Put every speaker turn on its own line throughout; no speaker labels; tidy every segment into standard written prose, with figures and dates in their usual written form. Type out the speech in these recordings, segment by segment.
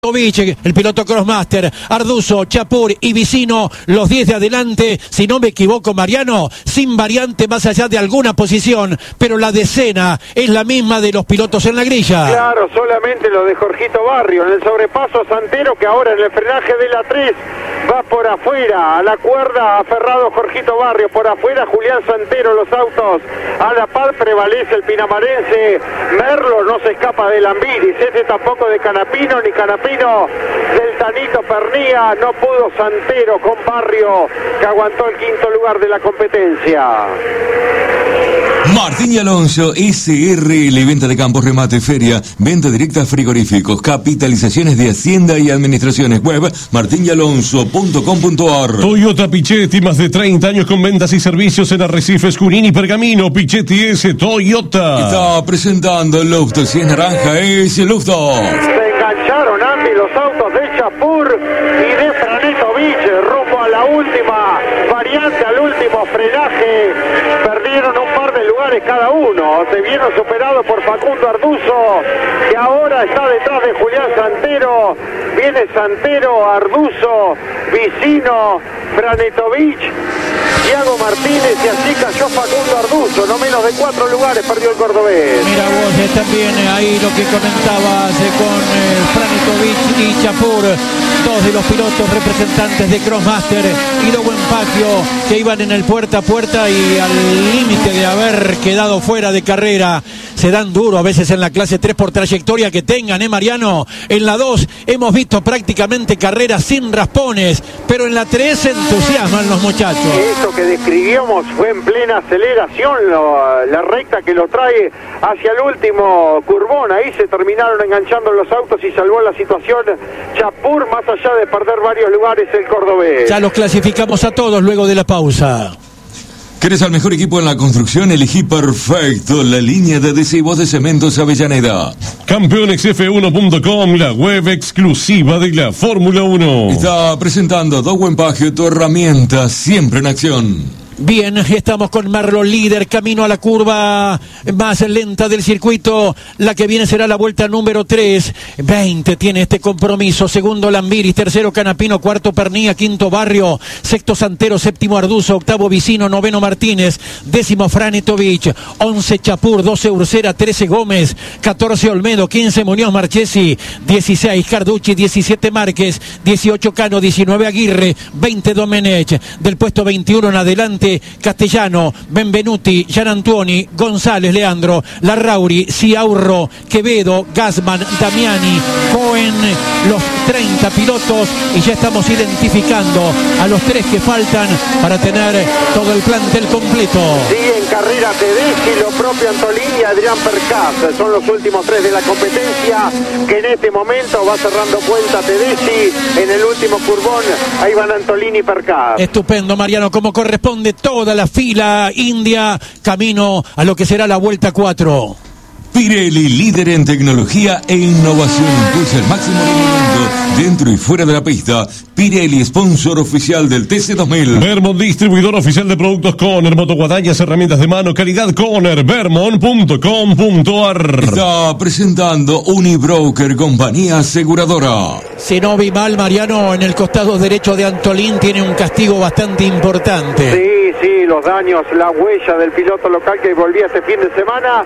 El piloto Crossmaster, Arduzo, Chapur y Vicino, los 10 de adelante, si no me equivoco, Mariano, sin variante más allá de alguna posición, pero la decena es la misma de los pilotos en la grilla.
Claro, solamente lo de Jorgito Barrio, en el sobrepaso Santero, que ahora en el frenaje de la 3 va por afuera, a la cuerda aferrado Jorgito Barrio, por afuera Julián Santero, los autos a la par, prevalece el pinamarense, Merlo no se escapa de Lambiris, tampoco de Canapino, ni Canapino del Tanito Pernía, no pudo Santero con Barrio, que aguantó el quinto lugar de la competencia.
Martín y Alonso, SRL, venta de campos, remate, feria, venta directa, frigoríficos, capitalizaciones de Hacienda y administraciones. Web martinalonso.com.ar.
Toyota Pichetti, más de 30 años con ventas y servicios en Arrecifes, Junín y Pergamino. Pichetti es Toyota.
Está presentando el Lufto, si es naranja es el Lufto.
Se engancharon Andy los autos de Chapur y de Franetovich rumbo a la última variante, al último frenaje. Perdieron un par de lugares cada uno. Se vieron superados por Facundo Arduzo, que ahora está detrás de Julián Santero. Viene Santero, Arduzo, Vicino, Franetovich, Thiago Martínez, y así cayó Facundo Arduzo. No menos de 4 lugares perdió el cordobés.
Mira vos, también ahí lo que comentabas con Franetovich y Chapur, dos de los pilotos representantes de Crossmaster y Lowen Pacchio, que iban en el puerta a puerta y al límite de haber quedado fuera de carrera. Se dan duro a veces en la clase 3 por trayectoria que tengan, Mariano. En la 2 hemos visto prácticamente carreras sin raspones, pero en la 3 se entusiasman los muchachos.
Eso que describíamos fue en plena aceleración, la recta que lo trae hacia el último curvón. Ahí se terminaron enganchando los autos y salvó la situación Chapur, más allá de perder varios lugares el cordobés.
Ya los clasificamos a todos luego de la pausa.
¿Querés al mejor equipo en la construcción? Elegí perfecto la línea de adhesivos de Cementos Avellaneda.
Campeonexf1.com, la web exclusiva de la Fórmula 1.
Está presentando Lowen Pacchio, tu herramienta siempre en acción.
Bien, estamos con Merlo, líder, camino a la curva más lenta del circuito. La que viene será la vuelta número 3. 20 tiene este compromiso. Segundo Lambiris, tercero Canapino, cuarto Pernía, quinto Barrio, sexto Santero, séptimo Arduzo, octavo Vicino, noveno Martínez, décimo Franetovich, 11 Chapur, 12 Ursera, 13 Gómez, 14 Olmedo, 15 Muñoz Marchesi, 16 Carducci, 17 Márquez, 18 Cano, 19 Aguirre, 20 Domenech. Del puesto 21 en adelante, Castellano, Benvenuti, Gianantuoni, González, Leandro, Larrauri, Ciaurro, Quevedo, Gassman, Damiani, Cohen, los 30 pilotos, y ya estamos identificando a los 3 que faltan para tener todo el plantel completo.
Sigue en carrera Tedeschi, lo propio Antolini y Adrián Percas. Son los últimos 3 de la competencia, que en este momento va cerrando cuenta Tedeschi. En el último curvón, ahí van Antolini y Percas.
Estupendo, Mariano, como corresponde toda la fila india, camino a lo que será la vuelta 4.
Pirelli, líder en tecnología e innovación, impulsa el máximo rendimiento dentro y fuera de la pista. Pirelli, sponsor oficial del TC2000.
Vermont, distribuidor oficial de productos Conner, motoguadañas, herramientas de mano, calidad Conner, vermont.com.ar.
Está presentando Unibroker, compañía aseguradora.
Si no vi mal, Mariano, en el costado derecho de Antolín tiene un castigo bastante importante.
Sí, los daños, la huella del piloto local que volvía este fin de semana.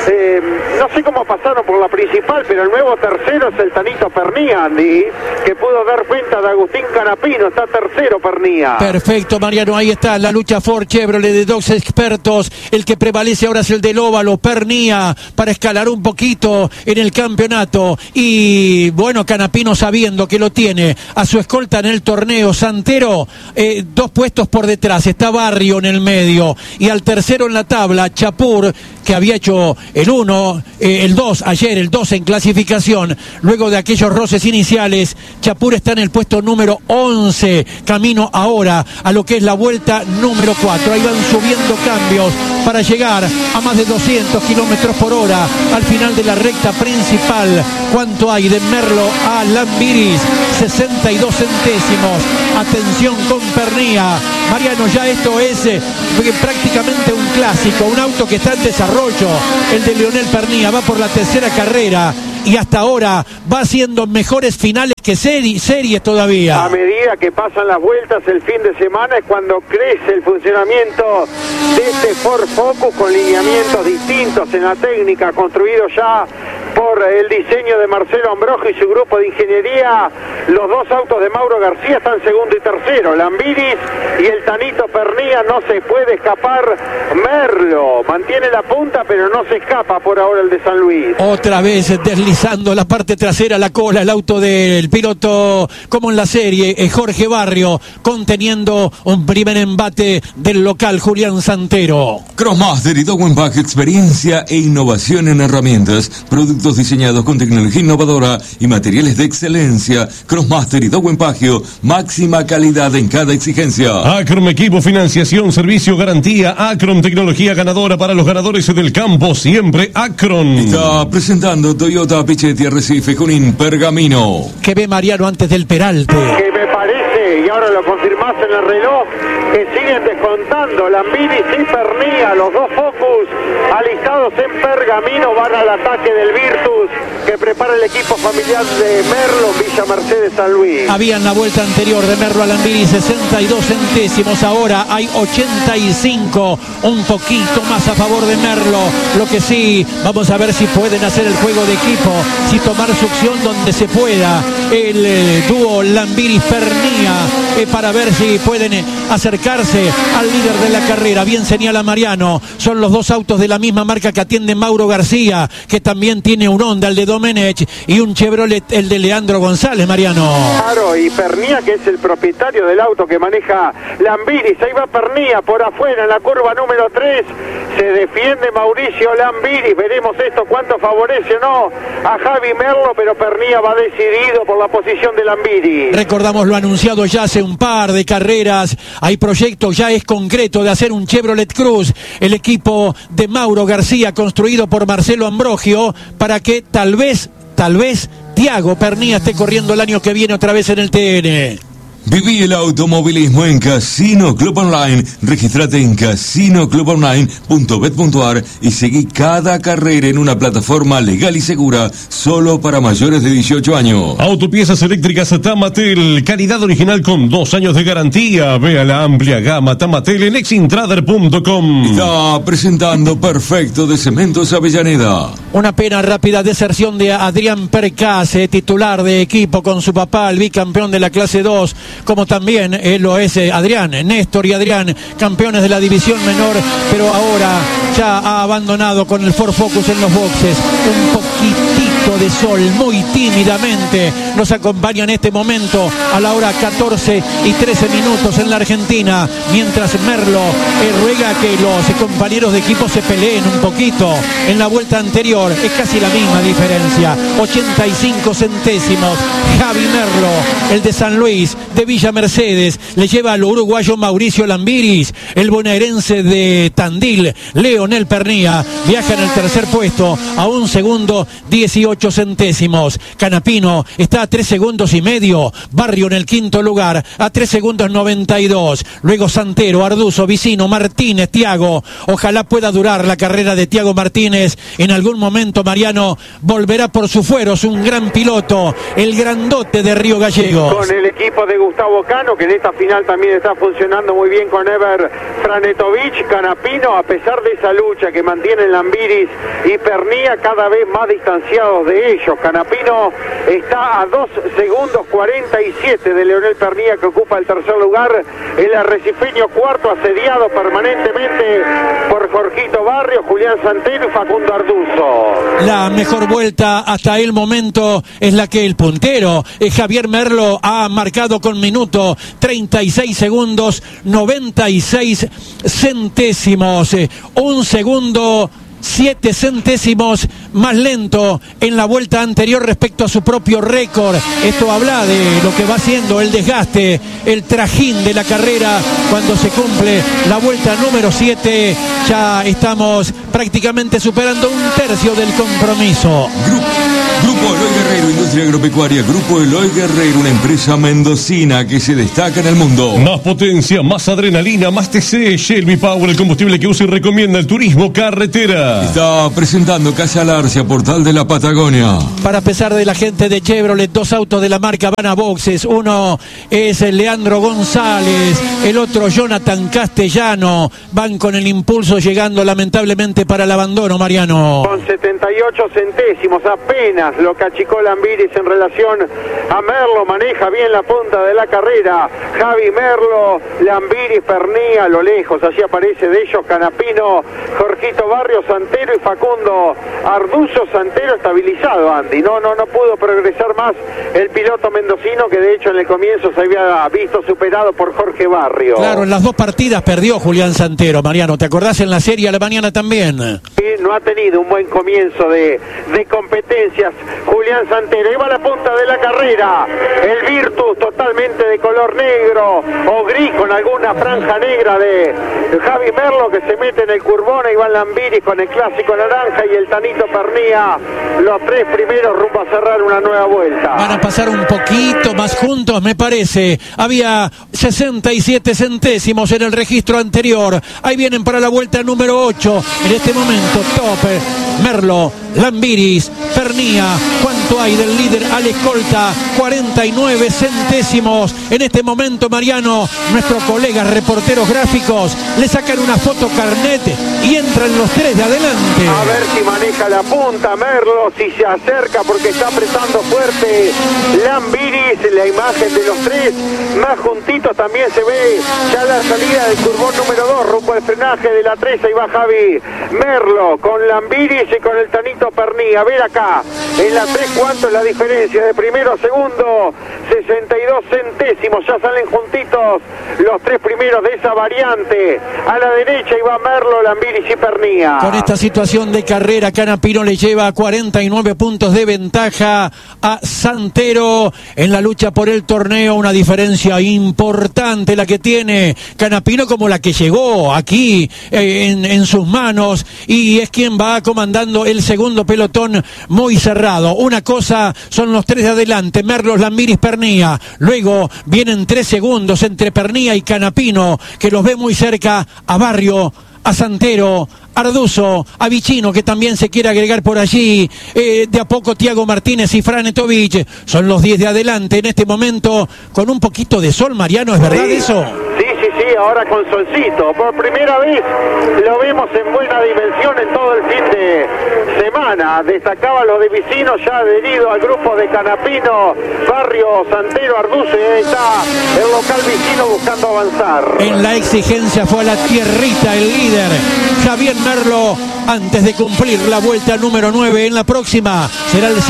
No sé cómo pasaron por la principal, pero el nuevo tercero es el Tanito Pernía, Andy, que pudo dar cuenta de Agustín Canapino. Está tercero Pernía.
Perfecto, Mariano, ahí está la lucha Ford Chevrolet de dos expertos. El que prevalece ahora es el del óvalo, Pernía, para escalar un poquito en el campeonato. Y bueno, Canapino, sabiendo que lo tiene a su escolta en el torneo, Santero, 2 puestos por detrás, está Barrio en el medio, y al tercero en la tabla, Chapur, que había hecho el 1, el 2 ayer, el 2 en clasificación, luego de aquellos roces iniciales. Chapur está en el puesto número 11, camino ahora a lo que es la vuelta número 4. Ahí van subiendo cambios para llegar a más de 200 kilómetros por hora al final de la recta principal. ¿Cuánto hay de Merlo a Lambiris? 62 centésimos. Atención con Pernía. Mariano, ya esto es prácticamente un clásico, un auto que está en desarrollo, el de Leonel Pernía, va por la tercera carrera. y hasta ahora va haciendo mejores finales que series todavía.
A medida que pasan las vueltas el fin de semana es cuando crece el funcionamiento de este Ford Focus con lineamientos distintos en la técnica, construido ya por el diseño de Marcelo Ambrogio y su grupo de ingeniería. Los dos autos de Mauro García están segundo y tercero, Lambiris y el Tanito Pernía. No se puede escapar Merlo, mantiene la punta pero no se escapa por ahora el de San Luis.
Otra vez deslizando la parte trasera, la cola, el auto del piloto como en la serie, Jorge Barrio, conteniendo un primer embate del local Julián Santero.
Crossmaster y Dogwenbach, experiencia e innovación en herramientas, productos diseñados con tecnología innovadora y materiales de excelencia. Crossmaster y Dogwenbach, máxima calidad en cada exigencia.
Acrom Equipo, financiación, servicio, garantía. Acrom, tecnología ganadora para los ganadores del campo, siempre Acron.
Está presentando Toyota Pichetti Arrecife Junín Pergamino.
Que ve Mariano antes del peralte.
Que me parece, y ahora lo confirmás en el reloj, que siguen descontando Lambiris y Pernía, los dos Focus alistados en Pergamino, van al ataque del Virtus que prepara el equipo familiar de Merlo, Villa Mercedes, San Luis.
Había en la vuelta anterior de Merlo a Lambiris 62 centésimos, ahora hay 85, un poquito más a favor de Merlo. Lo que sí, vamos a ver si pueden hacer el juego de equipo, si tomar succión donde se pueda, el dúo Lambiris-Pernía, para ver si pueden acercarse al líder de la carrera. Bien señala Mariano, son los dos autos de la misma marca que atiende Mauro García, que también tiene un Honda, el de Domenech, y un Chevrolet, el de Leandro González, Mariano.
Claro, y Pernía, que es el propietario del auto que maneja Lambiris. Ahí va Pernía por afuera en la curva número 3. Se defiende Mauricio Lambiris. Veremos esto cuánto favorece o no a Javi Merlo, pero Pernía va decidido por la posición de Lambiris.
Recordamos lo anunciado ya hace un par de carreras. Hay proyectos, ya es concreto, de hacer un Chevrolet Cruz, el equipo de Mauro García, construido por Marcelo Ambrogio, para que tal vez Tiago Pernía esté corriendo el año que viene otra vez en el TN.
Viví el automovilismo en Casino Club Online. Regístrate en casinoclubonline.bet.ar y seguí cada carrera en una plataforma legal y segura, solo para mayores de 18 años.
Autopiezas eléctricas Tamatel, calidad original con 2 años de garantía. Vea la amplia gama Tamatel en exintrader.com.
Está presentando Perfecto de Cementos Avellaneda.
Una pena rápida deserción de Adrián Percase, titular de equipo con su papá, el bicampeón de la clase 2, como también lo es Adrián, Néstor y Adrián, campeones de la división menor, pero ahora ya ha abandonado con el Ford Focus en los boxes. Un poquitito de sol, muy tímidamente, nos acompaña en este momento a la hora 14 y 13 minutos en la Argentina, mientras Merlo ruega que los compañeros de equipo se peleen un poquito. En la vuelta anterior es casi la misma diferencia, 85 centésimos. Javi Merlo, el de San Luis, de Villa Mercedes, le lleva al uruguayo Mauricio Lambiris. El bonaerense de Tandil, Leonel Pernía, viaja en el tercer puesto a 1 segundo 18 centésimos. Canapino está a 3 segundos y medio. Barrio en el quinto lugar a 3 segundos 92. Luego Santero, Arduzo, Vicino, Martínez, Tiago. Ojalá pueda durar la carrera de Tiago Martínez. En algún momento Mariano volverá por sus fueros, un gran piloto, el grandote de Río Gallegos.
Con el equipo de Gustavo Cano, que en esta final también está funcionando muy bien con Ever Franetovich. Canapino, a pesar de esa lucha que mantienen Lambiris y Pernía, cada vez más distanciados de ellos. Canapino está a 2 segundos 47 de Leonel Pernía, que ocupa el tercer lugar. El arrecifeño cuarto, asediado permanentemente por Jorgito Barrio, Julián Santero y Facundo Arduzo.
La mejor vuelta hasta el momento es la que el puntero Javier Merlo ha marcado con minuto 36 segundos 96 centésimos. 1 segundo 7 centésimos más lento en la vuelta anterior respecto a su propio récord. Esto habla de lo que va siendo el desgaste, el trajín de la carrera cuando se cumple la vuelta número 7. Ya estamos prácticamente superando 1/3 del compromiso.
Grupo Eloy Guerrero, Industria Agropecuaria. Grupo Eloy Guerrero, una empresa mendocina que se destaca en el mundo.
Más potencia, más adrenalina, más TC. Shelby Power, el combustible que usa y recomienda el turismo carretera. Larcia.
Está presentando Casa Larcia, Portal de la Patagonia.
Para pesar de la gente de Chevrolet, 2 autos de la marca van a boxes. Uno es el Leandro González, el otro Jonathan Castellano. Van con el impulso llegando lamentablemente para el abandono, Mariano.
Con 78 centésimos apenas lo que achicó Lambiris en relación a Merlo. Maneja bien la punta de la carrera Javi Merlo, Lambiris, Pernía a lo lejos, allí aparece de ellos Canapino, Jorgito Barrio, Santero y Facundo Arduzo. Santero estabilizado, Andy, no pudo progresar más el piloto mendocino, que de hecho en el comienzo se había visto superado por Jorge Barrio.
Claro, en las 2 partidas perdió Julián Santero, Mariano, ¿te acordás en la serie a la mañana también?
No ha tenido un buen comienzo de competencias Julián Santero. Iba a la punta de la carrera el Virtus, totalmente de color negro o gris con alguna franja negra de Javi Merlo, que se mete en el curbón. Iván Lambiris con el clásico naranja y el Tanito Pernía, los 3 primeros rumbo a cerrar una nueva vuelta.
Van a pasar un poquito más juntos, me parece. Había 67 centésimos en el registro anterior. Ahí vienen para la vuelta número 8. En este momento, Topper, Merlo, Lambiris, Pernía. ¿Cuánto hay del líder al escolta? 49 centésimos. En este momento, Mariano, nuestros colegas reporteros gráficos le sacan una foto carnet y entran los 3 de adelante.
A ver si maneja la punta Merlo, si se acerca, porque está apretando fuerte Lambiris. La imagen de los 3 más juntitos también se ve ya la salida del curbón número 2 rumbo al frenaje de la 3. Ahí va Javi Merlo con Lambiris y con el Tanito Pernía. A ver acá en la 3 cuánto es la diferencia de primero a segundo. 62 centésimos, ya salen juntitos los 3 primeros de esa variante. A la derecha iba Merlo, Lambiris y Pernía.
Con esta situación de carrera, Canapino le lleva 49 puntos de ventaja a Santero en la lucha por el torneo. Una diferencia importante la que tiene Canapino, como la que llegó aquí en sus manos, y es quien va comandando el segundo pelotón muy cerrado. Una cosa son los 3 de adelante, Merlo, Lambiris, Pernía. Luego vienen 3 segundos entre Pernía y Canapino, que los ve muy cerca a Barrio, a Santero, Arduzo, a Vicino, que también se quiere agregar por allí. De a poco Tiago Martínez y Franetovich son los 10 de adelante en este momento, con un poquito de sol, Mariano, ¿es verdad eso?
Sí, ahora con solcito. Por primera vez lo vemos en buena dimensión en todo el fin de semana. Destacaba lo de Vicino, ya adherido al grupo de Canapino, Barrio, Santero, Arduzo, y ahí está el local Vicino buscando avanzar.
En la exigencia fue a la tierrita el líder, Javier Merlo, antes de cumplir la vuelta número 9. En la próxima será el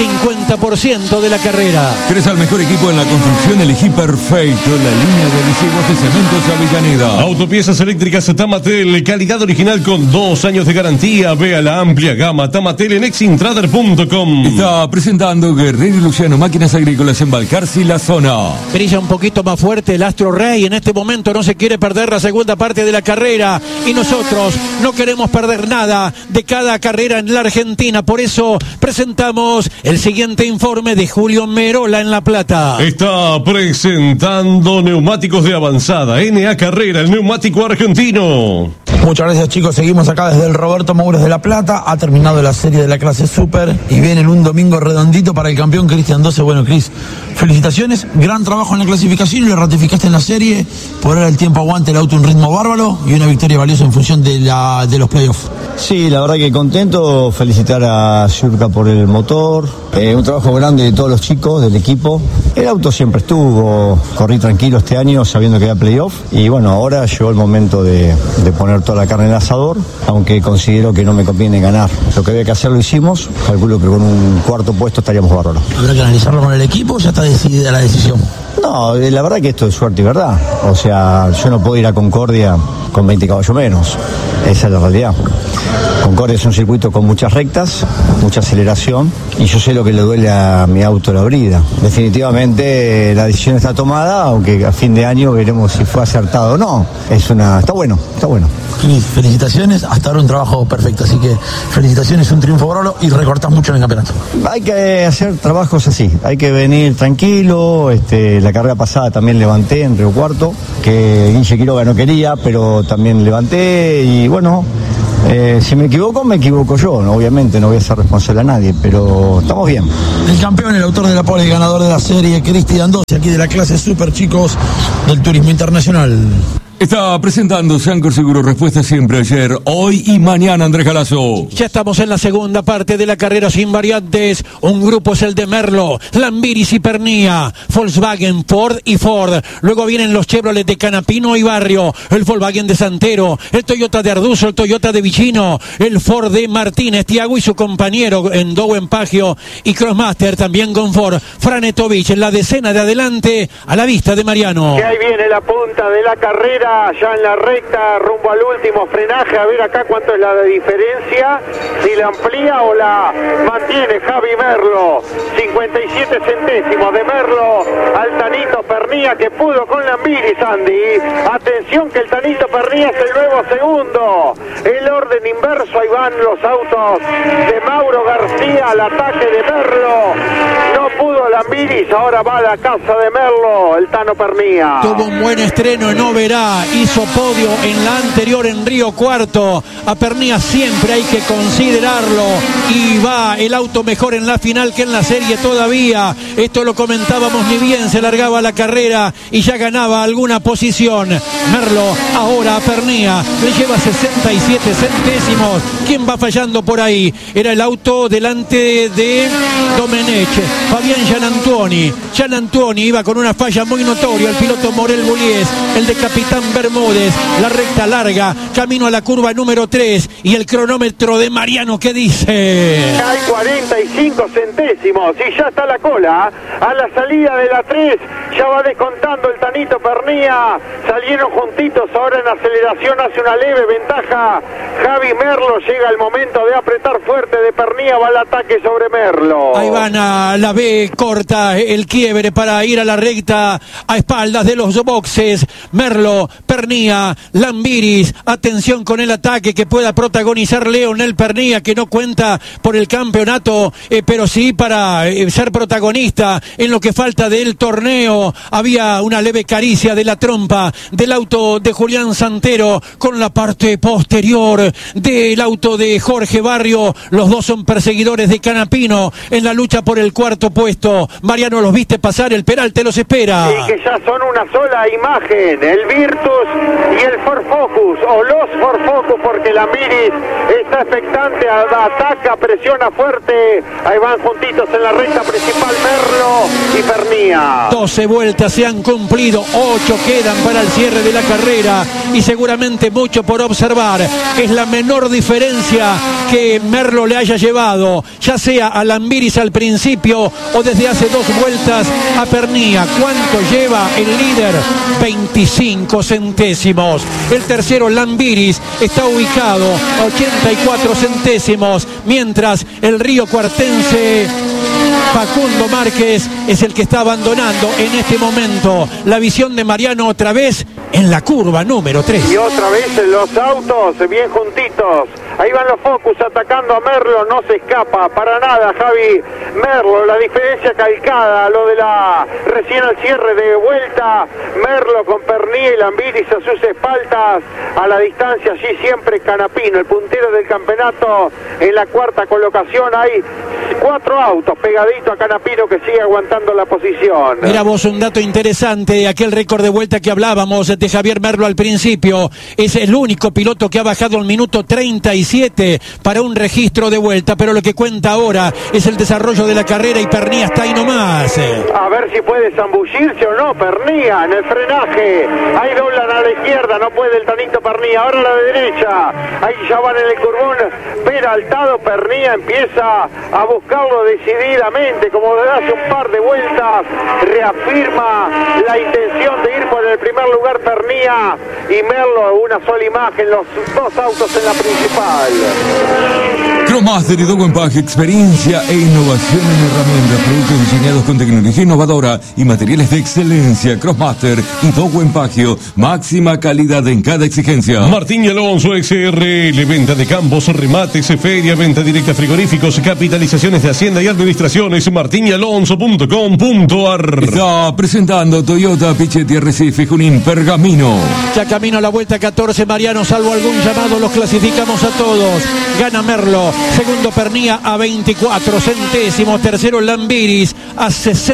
50% de la carrera.
¿Querés al mejor equipo en la construcción? Elegí perfecto la línea de adhesivos de Cementos Avellaneda.
Autopiezas eléctricas Tamatel, calidad original con 2 años de garantía. Vea la amplia gama Tamatel en exintrader.com.
Está presentando Guerrero y Luciano, máquinas agrícolas en Balcarce y la zona.
Brilla un poquito más fuerte el Astro Rey. En este momento no se quiere perder la segunda parte de la carrera, y nosotros no queremos perder nada de cada carrera en la Argentina. Por eso presentamos el siguiente informe de Julio Merola en La Plata.
Está presentando neumáticos de avanzada NA Carrera, el neumático argentino.
Muchas gracias, chicos, seguimos acá desde el Roberto Mouros de La Plata. Ha terminado la serie de la clase Super y viene un domingo redondito para el campeón Cristian 12. Bueno, Cris, felicitaciones, gran trabajo en la clasificación y lo ratificaste en la serie. Por ahora el tiempo aguante, el auto un ritmo bárbaro y una victoria valiosa en función de los playoffs.
Sí, la verdad que contento, felicitar a Shurka por el motor, un trabajo grande de todos los chicos del equipo. El auto siempre estuvo, corrí tranquilo este año sabiendo que había playoff y bueno, ahora llegó el momento de poner toda la carne en el asador, aunque considero que no me conviene ganar. Lo que había que hacer lo hicimos, calculo que con un cuarto puesto estaríamos bárbaros.
¿Habrá que analizarlo con el equipo o ya está decidida la decisión?
No, la verdad que esto es suerte y verdad. O sea, yo no puedo ir a Concordia con 20 caballos menos. Esa es la realidad. Concordia es un circuito con muchas rectas, mucha aceleración, y yo sé lo que le duele a mi auto la brida. Definitivamente la decisión está tomada, aunque a fin de año veremos si fue acertado o no. Está bueno.
Felicitaciones, hasta ahora un trabajo perfecto, así que felicitaciones, un triunfo bárbaro y recortás mucho en el campeonato.
Hay que hacer trabajos así, hay que venir tranquilo. La carrera pasada también levanté en Río Cuarto, que Guille Quiroga no quería, pero también levanté y bueno, Si me equivoco yo, ¿no? Obviamente no voy a ser responsable a nadie, pero estamos bien.
El campeón, el autor de la pole y ganador de la serie, Cristian Doce, aquí de la clase Super, chicos, del Turismo Internacional.
Está presentándose Ancor Seguro Respuesta siempre, ayer, hoy y mañana, Andrés Galazo.
Ya estamos en la segunda parte de la carrera sin variantes. Un grupo es el de Merlo, Lambiris y Pernía, Volkswagen, Ford y Ford. Luego vienen los Chevrolet de Canapino y Barrio, el Volkswagen de Santero, el Toyota de Arduzo, el Toyota de Vicino, el Ford de Martínez, Tiago y su compañero en Dowen Pagio y Crossmaster también con Ford. Franetovich en la decena de adelante a la vista de Mariano.
Que ahí viene la punta de la carrera. Ya en la recta, rumbo al último frenaje, a ver acá cuánto es la diferencia, si la amplía o la mantiene Javi Merlo. 57 centésimos de Merlo al Tanito Pernía, que pudo con Lambiris, Andy. Atención que el Tanito Pernía es el nuevo segundo. El orden inverso, ahí van los autos de Mauro García al ataque de Merlo. No pudo Lambiris, ahora va a la casa de Merlo, el Tano Pernía.
Tuvo un buen estreno en Oberá. Hizo podio en la anterior en Río Cuarto. A Pernía siempre hay que considerarlo. Y va el auto mejor en la final que en la serie todavía. Esto lo comentábamos, ni bien se largaba la carrera y ya ganaba alguna posición. Merlo ahora a Pernía le lleva 67 centésimos. ¿Quién va fallando por ahí? Era el auto delante de Domenech, Fabián Gianantuoni. Gianantuoni iba con una falla muy notoria. El piloto Morel Bullies, el de Capitán Bermúdez, la recta larga, camino a la curva número 3 y el cronómetro de Mariano, ¿qué dice?
Hay 45 centésimos y ya está la cola a la salida de la 3, ya va descontando el Tanito Pernía, salieron juntitos ahora en aceleración, hace una leve ventaja Javi Merlo, llega el momento de apretar fuerte de Pernía, va al ataque sobre Merlo.
Ahí van a la B, corta el quiebre para ir a la recta a espaldas de los boxes. Merlo, Pernía, Lambiris, atención con el ataque que pueda protagonizar Leonel Pernía, que no cuenta por el campeonato, pero sí para ser protagonista en lo que falta del torneo. Había una leve caricia de la trompa del auto de Julián Santero con la parte posterior del auto de Jorge Barrio. Los dos son perseguidores de Canapino en la lucha por el cuarto puesto. Mariano, los viste pasar, el Peralte los espera.
Sí, que ya son una sola imagen, el Virtus y el Ford Focus, o los Ford Focus, porque Lambiris está expectante, ataca, presiona fuerte, ahí van juntitos en la recta principal Merlo y Pernía.
12 vueltas se han cumplido, 8 quedan para el cierre de la carrera y seguramente mucho por observar. Es la menor diferencia que Merlo le haya llevado, ya sea a Lambiris al principio o desde hace 2 vueltas a Pernía. ¿Cuánto lleva el líder? 25 centésimos. El tercero, Lambiris, está ubicado a 84 centésimos, mientras el río cuartense Facundo Márquez es el que está abandonando en este momento. La visión de Mariano otra vez en la curva número 3.
Y otra vez los autos bien juntitos. Ahí van los Focus atacando a Merlo, no se escapa para nada Javi Merlo, la diferencia calcada, lo de la recién al cierre de vuelta, Merlo con Pernía y Lambiris a sus espaldas, a la distancia allí siempre Canapino, el puntero del campeonato en la cuarta colocación. Hay 4 autos pegaditos a Canapino que sigue aguantando la posición.
Mira vos un dato interesante, aquel récord de vuelta que hablábamos de Javier Merlo al principio, es el único piloto que ha bajado al minuto 37 para un registro de vuelta, pero lo que cuenta ahora es el desarrollo de la carrera y Pernía está ahí nomás.
A ver si puede zambullirse o no Pernía en el frenaje, ahí doblan a la izquierda, no puede el Tanito Pernía, ahora a la derecha, ahí ya van en el curvón peraltado, Pernía empieza a buscarlo decididamente, como desde hace un par de vueltas, reafirma la intención de ir por el primer lugar Pernía y Merlo, una sola imagen, los 2 autos en la principal.
Crossmaster y Dow Pack, experiencia e innovación en herramientas, productos diseñados con tecnología innovadora y materiales de excelencia. Crossmaster y Dow Pack, máxima calidad en cada exigencia.
Martín y Alonso XRL, venta de campos, remates, feria, venta directa, frigoríficos, capitalizaciones de Hacienda y Administraciones. martinyalonso.com.ar.
Está presentando Toyota Pichetti Arrecife, Junín, Pergamino.
Ya camino a la vuelta 14, Mariano, salvo algún llamado, los clasificamos a todos. Gana Merlo, segundo Pernía a 24 centésimos, tercero Lambiris a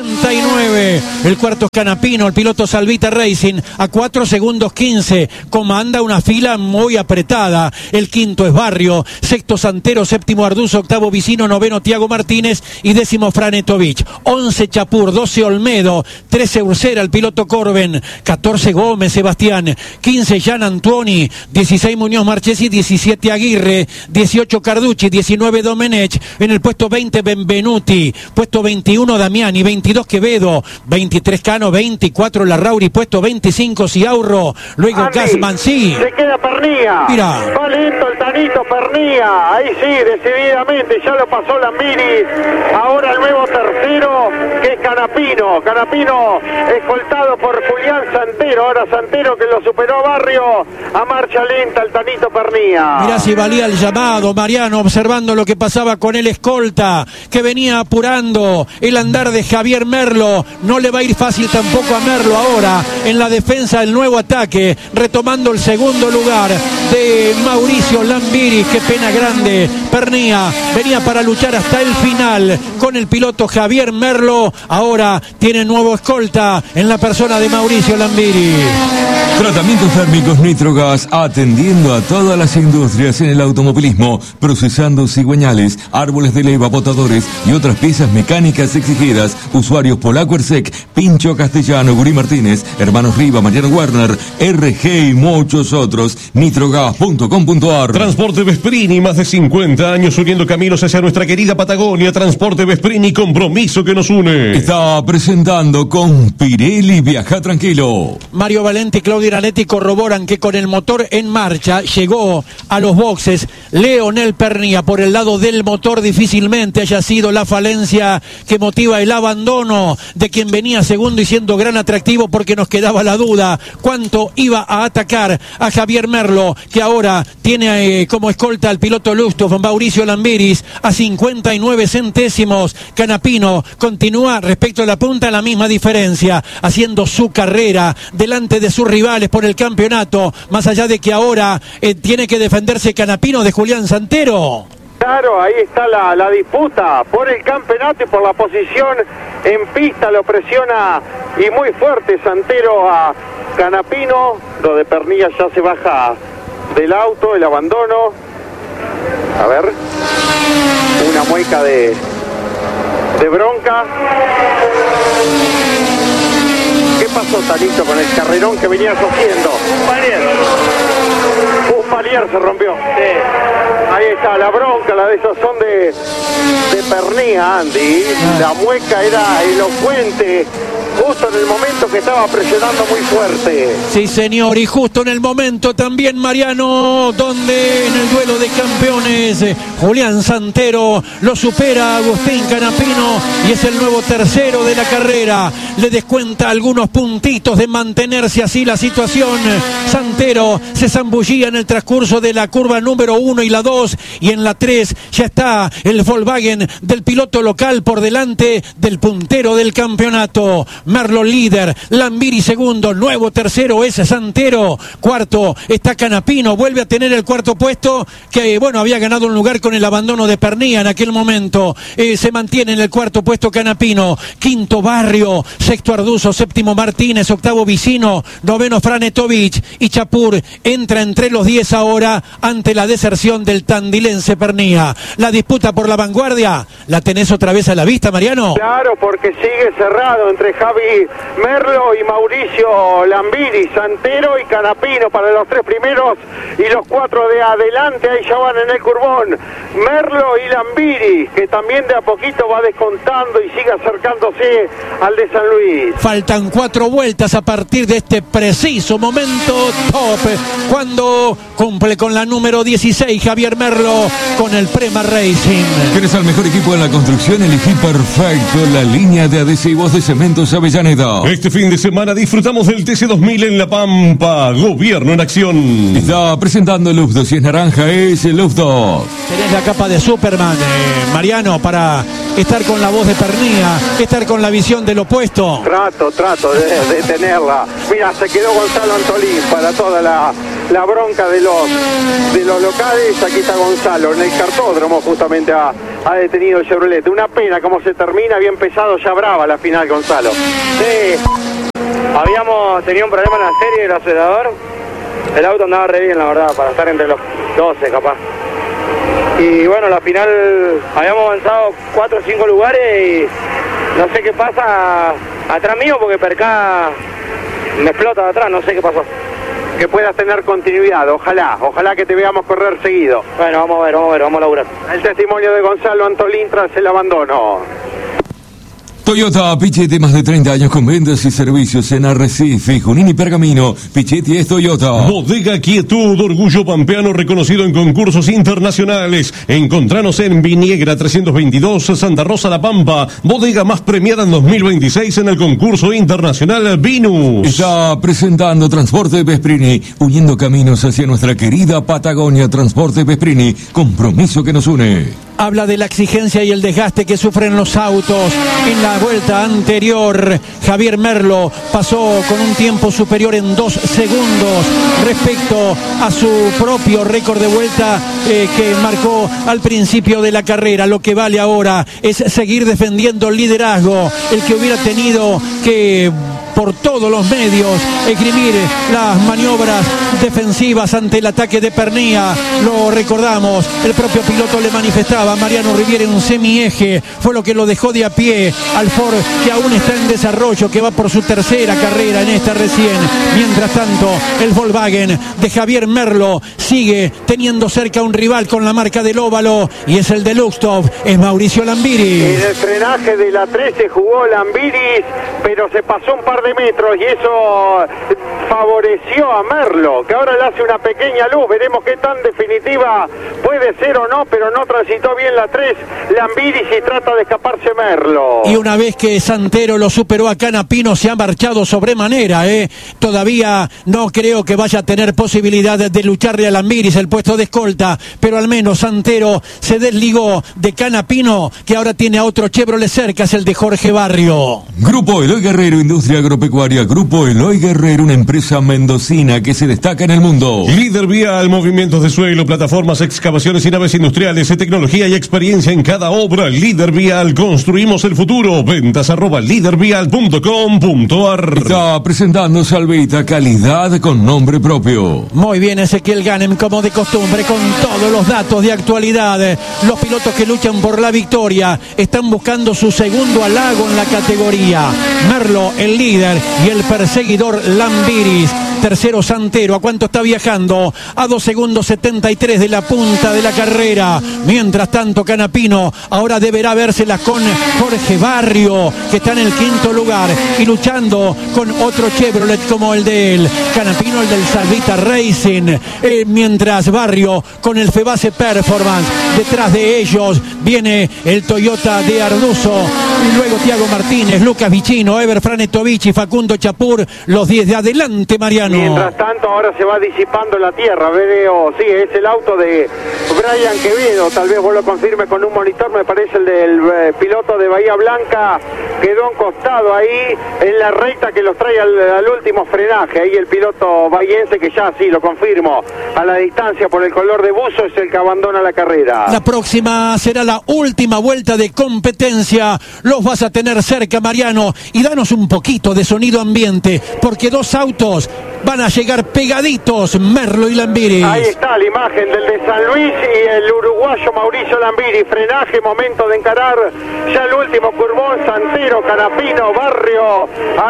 69, el cuarto Canapino, el piloto Salvita Racing a 4 segundos 15, comanda una fila muy apretada. El quinto es Barrio, sexto Santero, séptimo Arduzo, octavo Vicino, noveno Tiago Martínez y décimo Franetovich. 11 Chapur, 12 Olmedo, 13 Ursera, el piloto Corben, 14 Gómez Sebastián, 15 Gian Antuoni, 16 Muñoz Marchesi, 17 Aguirre, 18 Carducci, 19 Domenech, en el puesto 20 Benvenuti, puesto 21 Damiani, 22 Quevedo, 23 Cano, 24 Larrauri, puesto 25 Ciaurro, luego Gasman, sí.
Se queda Pernía.
Mira.
Va lento el Tanito Pernía. Ahí sí, decididamente, ya lo pasó Lambiris. Ahora el nuevo tercero, que es Canapino. Canapino escoltado por Julián Santero. Ahora Santero que lo superó a Barrio. A marcha lenta el Tanito Pernía.
Mirá si valía el llamado, Mariano, observando lo que pasaba con el escolta, que venía apurando el andar de Javier Merlo. No le va a ir fácil tampoco a Merlo ahora en la defensa del nuevo ataque, retomando el segundo lugar de Mauricio Lambiris. Qué pena grande. Pernía venía para luchar hasta el final con el piloto Javier Merlo. Ahora tiene nuevo escolta en la persona de Mauricio Lambiris.
Tratamientos térmicos Nitrogas, atendiendo a todas las industrias en el automovilismo, procesando cigüeñales, árboles de leva, botadores y otras piezas mecánicas exigidas. Usuarios Polaco Ersec, Pincho Castellano, Gurí Martínez, Hermanos Riva, Mariano Werner, RG y muchos otros. Nitrogas.com.ar.
Transporte Vesprini, más de 50 años uniendo caminos hacia nuestra querida Patagonia. Transporte Vesprini, compromiso que nos une.
Está presentando con Pirelli, viaja tranquilo.
Mario Valente y Claudio Iranetti corroboran que con el motor en marcha llegó a los boxes Leonel Pernía. Por el lado del motor difícilmente haya sido la falencia que motiva el abandono de quien venía segundo y siendo gran atractivo, porque nos quedaba la duda cuánto iba a atacar a Javier Merlo, que ahora tiene como escolta al piloto Lustoff, Mauricio Lambiris, a 59 centésimos. Canapino continúa respecto a la punta la misma diferencia, haciendo su carrera delante de sus rivales por el campeonato, más allá de que ahora tiene que defenderse Canapino de Julián Santero.
Claro, ahí está la disputa por el campeonato y por la posición en pista. Lo presiona y muy fuerte Santero a Canapino. Lo de Pernilla ya se baja del auto, el abandono. A ver, una mueca de bronca. ¿Qué pasó, Tanito, con el carrerón que venías haciendo? Un palier se rompió. Sí. Ahí está la bronca, la desazón de Pernía, Andy. La mueca era elocuente, justo en el momento que estaba presionando muy fuerte.
Sí, señor, y justo en el momento también, Mariano, donde en el duelo de campeones Julián Santero lo supera a Agustín Canapino y es el nuevo tercero de la carrera. Le descuenta algunos puntitos de mantenerse así la situación. Santero se zambullía en el transcurso de la curva número 1 y la 2, y en la 3 ya está el Volkswagen del piloto local por delante del puntero del campeonato. Merlo líder, Lambiris segundo, nuevo tercero es Santero, cuarto está Canapino, vuelve a tener el cuarto puesto, que bueno, había ganado un lugar con el abandono de Pernía en aquel momento. Se mantiene en el cuarto puesto Canapino, quinto Barrio, sexto Arduzo, séptimo Martínez, octavo Vicino, noveno Franetovich, y Chapur entra entre los 10 ahora ante la deserción del tandilense Pernía. La disputa por la vanguardia, ¿la tenés otra vez a la vista, Mariano?
Claro, porque sigue cerrado entre Javi Merlo y Mauricio Lambiri, Santero y Canapino para los 3 primeros y los 4 de adelante, ahí ya van en el curbón. Merlo y Lambiri, que también de a poquito va descontando y sigue acercándose al de San Luis.
Faltan 4 vueltas a partir de este preciso momento top, cuando cumple con la número 16 Javier Merlo con el Prema Racing.
¿Quieres al mejor equipo en la construcción? Elegí perfecto la línea de adhesivos de Cementos Avellaneda.
Este fin de semana disfrutamos del TC2000 en La Pampa. Gobierno en acción.
Está presentando el Lufdo. Si es naranja, es el Lufdo.
Tenés la capa de Superman, Mariano, para estar con la voz de Pernía, estar con la visión del opuesto.
Trato de tenerla. Mira, se quedó Gonzalo Antolín para toda la bronca de los locales. Aquí está Gonzalo en el cartódromo, justamente ha detenido el Chevrolet. Una pena cómo se termina, bien pesado, ya brava la final, Gonzalo.
Sí, habíamos tenido un problema en la serie del acelerador. El auto andaba re bien, la verdad, para estar entre los 12 capaz. Y bueno, la final habíamos avanzado 4 o 5 lugares y no sé qué pasa atrás mío, porque Percá me explota de atrás, no sé qué pasó.
Que puedas tener continuidad, ojalá que te veamos correr seguido.
Bueno, vamos a ver, vamos a laburar.
El testimonio de Gonzalo Antolín tras el abandono.
Toyota Pichetti, más de 30 años con ventas y servicios en Arrecife, Junín y Pergamino. Pichetti es Toyota.
Bodega Quietud, orgullo pampeano reconocido en concursos internacionales. Encontranos en Viniegra 322, Santa Rosa, La Pampa. Bodega más premiada en 2026 en el concurso internacional Vinus.
Está presentando Transporte Vesprini, uniendo caminos hacia nuestra querida Patagonia. Transporte Vesprini, compromiso que nos une.
Habla de la exigencia y el desgaste que sufren los autos. En la vuelta anterior, Javier Merlo pasó con un tiempo superior en 2 segundos respecto a su propio récord de vuelta que marcó al principio de la carrera. Lo que vale ahora es seguir defendiendo el liderazgo, el que hubiera tenido que por todos los medios esgrimir las maniobras defensivas ante el ataque de Pernía. Lo recordamos, el propio piloto le manifestaba a Mariano Riviere en un semieje, fue lo que lo dejó de a pie al Ford, que aún está en desarrollo, que va por su tercera carrera en esta recién. Mientras tanto, el Volkswagen de Javier Merlo sigue teniendo cerca un rival con la marca del óvalo, y es el de Luxtov, es Mauricio Lambiri.
En el frenaje de la 13 jugó Lambiris, pero se pasó un par de metros y eso favoreció a Merlo, que ahora le hace una pequeña luz. Veremos qué tan definitiva puede ser o no, pero no transitó bien la 3 Lambiris y trata de escaparse Merlo.
Y una vez que Santero lo superó a Canapino, se ha marchado sobremanera, todavía no creo que vaya a tener posibilidad de lucharle a Lambiris el puesto de escolta, pero al menos Santero se desligó de Canapino, que ahora tiene a otro Chevrolet cerca, es el de Jorge Barrio.
Grupo Eloy Guerrero, Industria Agropecuaria. Grupo Eloy Guerrero, una empresa mendocina que se destaca en el mundo.
Líder vial, movimientos de suelo, plataformas, excavaciones y naves industriales, tecnología y experiencia en cada obra. Líder vial, construimos el futuro. Ventas @lidervial.com.ar.
Está presentando Salvita, calidad con nombre propio.
Muy bien, Ezequiel Ganem, como de costumbre, con todos los datos de actualidad. Los pilotos que luchan por la victoria están buscando su segundo halago en la categoría. Merlo, el líder, y el perseguidor Lambiris. Tercero Santero, ¿a cuánto está viajando? A 2 segundos 73 de la punta de la carrera. Mientras tanto, Canapino ahora deberá vérselas con Jorge Barrio, que está en el 5º lugar y luchando con otro Chevrolet como el de él. Canapino, el del Salvita Racing, mientras Barrio con el Febase Performance. Detrás de ellos viene el Toyota de Arduzo, y luego Tiago Martínez, Lucas Vicino, Ever Franetovic, Facundo Chapur, los 10 de adelante, Mariano.
Mientras tanto, ahora se va disipando la tierra. Veo, sí, es el auto de Brian Quevedo. Tal vez vos lo confirmes con un monitor. Me parece el del piloto de Bahía Blanca. Quedó encostado ahí en la recta que los trae al último frenaje. Ahí el piloto bahiense, que ya sí lo confirmo, a la distancia por el color de buzo, es el que abandona la carrera.
La próxima será la última vuelta de competencia. Los vas a tener cerca, Mariano, y danos un poquito de sonido ambiente, porque dos autos van a llegar pegaditos, Merlo y Lambiris.
Ahí está la imagen del de San Luis y el uruguayo Mauricio Lambiris. Frenaje, momento de encarar ya el último curvón. Santero, Canapino, Barrio,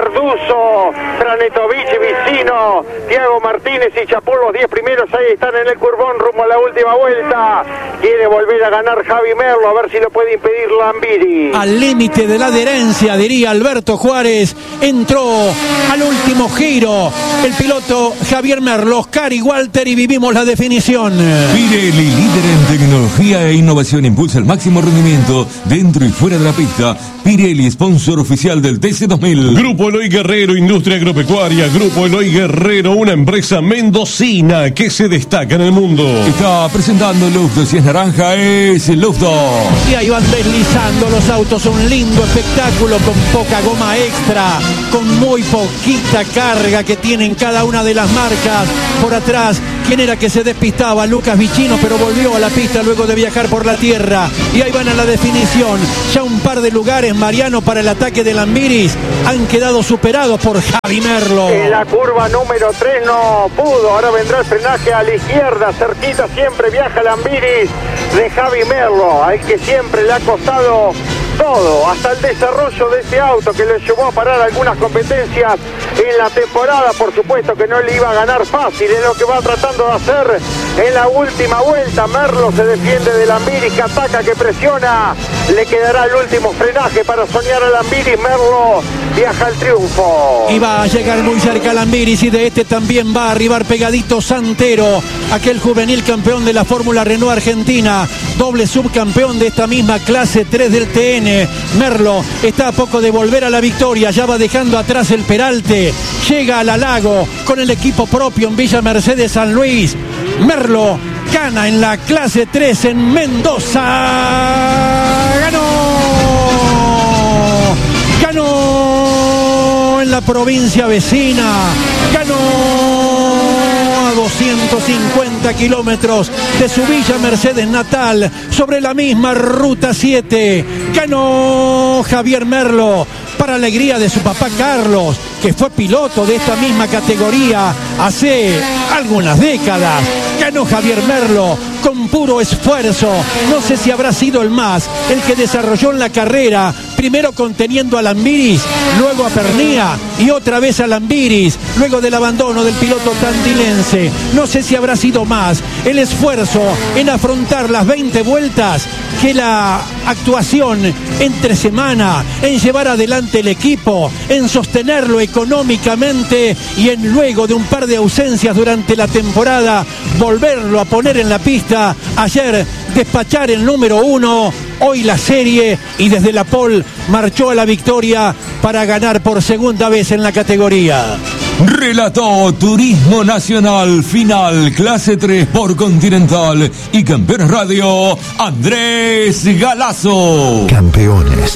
Arduzo, Franetovich, Vicino, Tiago Martínez y Chapur, los 10 primeros. Ahí están en el curvón rumbo a la última vuelta. Quiere volver a ganar Javi Merlo, a ver si lo puede impedir Lambiris.
Al límite de la adherencia, diría Alberto Juárez, entró al último giro el piloto Javier Merlo, Oscar y Walter, y vivimos la definición.
Pirelli, líder en tecnología e innovación, impulsa el máximo rendimiento dentro y fuera de la pista. Pirelli, sponsor oficial del TC2000.
Grupo Eloy Guerrero, industria agropecuaria. Grupo Eloy Guerrero, una empresa mendocina que se destaca en el mundo.
Está presentando Lufto, si es naranja es Lufto.
Y ahí van deslizando los autos, un lindo espectáculo con poca goma extra, con muy poquita carga que tienen cada una de las marcas. Por atrás, ¿quién era que se despistaba? Lucas Vicino, pero volvió a la pista luego de viajar por la tierra. Y ahí van a la definición. Ya un par de lugares, Mariano, para el ataque de Lambiris han quedado superados por Javi Merlo.
En la curva número 3 no pudo. Ahora vendrá el frenaje a la izquierda. Cerquita siempre viaja Lambiris de Javi Merlo, al que siempre le ha costado todo, hasta el desarrollo de ese auto que le llevó a parar algunas competencias en la temporada. Por supuesto que no le iba a ganar fácil, es lo que va tratando de hacer en la última vuelta. Merlo se defiende de Lambiris, que ataca, que presiona. Le quedará el último frenaje para soñar a Lambiris. Merlo viaja al triunfo.
Y va a llegar muy cerca Lambiris, y de este también va a arribar pegadito Santero, aquel juvenil campeón de la Fórmula Renault Argentina, doble subcampeón de esta misma clase 3 del TN. Merlo está a poco de volver a la victoria, ya va dejando atrás el Peralte, llega al Lago con el equipo propio en Villa Mercedes San Luis. Merlo gana en la clase 3 en Mendoza. Ganó en la provincia vecina, ganó a 250 kilómetros de su Villa Mercedes natal, sobre la misma Ruta 7. Ganó Javier Merlo, para alegría de su papá Carlos, que fue piloto de esta misma categoría hace algunas décadas. Ganó Javier Merlo con puro esfuerzo. No sé si habrá sido el más, el que desarrolló en la carrera, primero conteniendo a Lambiris, luego a Pernía y otra vez a Lambiris, luego del abandono del piloto tandilense. No sé si habrá sido más el esfuerzo en afrontar las 20 vueltas que la actuación entre semana, en llevar adelante el equipo, en sostenerlo económicamente y en, luego de un par de ausencias durante la temporada, volverlo a poner en la pista. Ayer despachar el número 1, hoy la serie, y desde la pole marchó a la victoria para ganar por segunda vez en la categoría.
Relató Turismo Nacional Final Clase 3 por Continental y Campeones Radio, Andrés Galazo.
Campeones.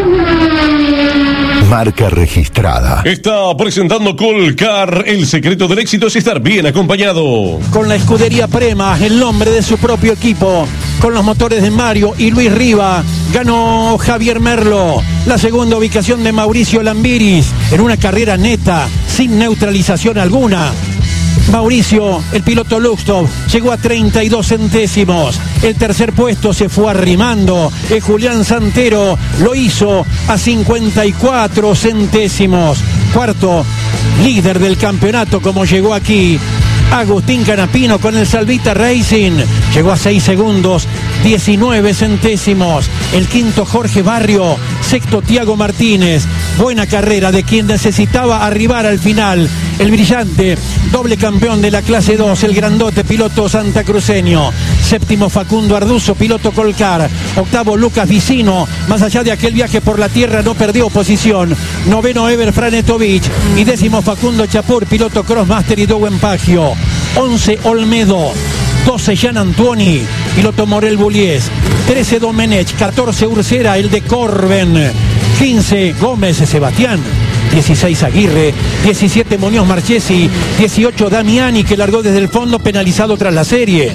Marca registrada.
Está presentando Colcar. El secreto del éxito es estar bien acompañado.
Con la escudería Prema, el nombre de su propio equipo, con los motores de Mario y Luis Riva, ganó Javier Merlo. La segunda ubicación de Mauricio Lambiris, en una carrera neta, sin neutralización alguna. Mauricio, el piloto Luxtov, llegó a 32 centésimos. El tercer puesto se fue arrimando. Julián Santero lo hizo a 54 centésimos. Cuarto, líder del campeonato como llegó aquí, Agustín Canapino con el Salvita Racing. Llegó a 6 segundos, 19 centésimos. El quinto, Jorge Barrio. Sexto, Tiago Martínez. Buena carrera de quien necesitaba arribar al final. El brillante, doble campeón de la clase 2, el grandote piloto santacruceño. Séptimo, Facundo Arduzo, piloto Colcar. Octavo, Lucas Vicino. Más allá de aquel viaje por la tierra, no perdió posición. Noveno, Ever Franetovich. Y décimo, Facundo Chapur, piloto Crossmaster y Dowen Pagio. 11, Olmedo. 12, Jean Antuoni, piloto Morel Bullies. 13, Domenech. 14, Ursera, el de Corben. 15, Gómez Sebastián. 16, Aguirre. 17, Muñoz Marchesi. 18, Damiani, que largó desde el fondo penalizado tras la serie.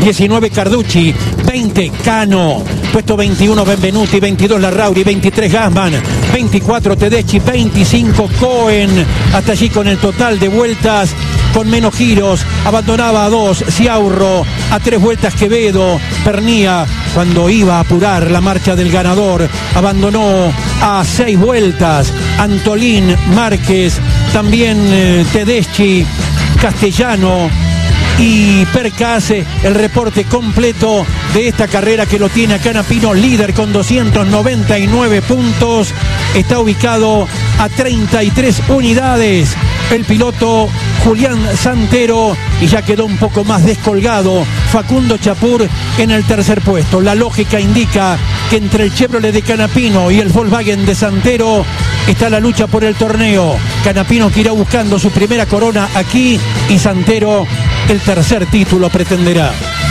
19 Carducci, 20 Cano, puesto 21 Benvenuti, 22 Larrauri, 23 Gassman, 24 Tedeschi, 25 Cohen, hasta allí con el total de vueltas con menos giros. Abandonaba a 2 Ciaurro, a 3 vueltas Quevedo. Pernía, cuando iba a apurar la marcha del ganador, abandonó a 6 vueltas Antolín, Márquez, también Tedeschi, Castellano y Percase. El reporte completo de esta carrera que lo tiene a Canapino, líder con 299 puntos, está ubicado a 33 unidades el piloto Julián Santero, y ya quedó un poco más descolgado Facundo Chapur en el tercer puesto. La lógica indica que entre el Chevrolet de Canapino y el Volkswagen de Santero está la lucha por el torneo. Canapino que irá buscando su primera corona aquí y Santero el tercer título pretenderá.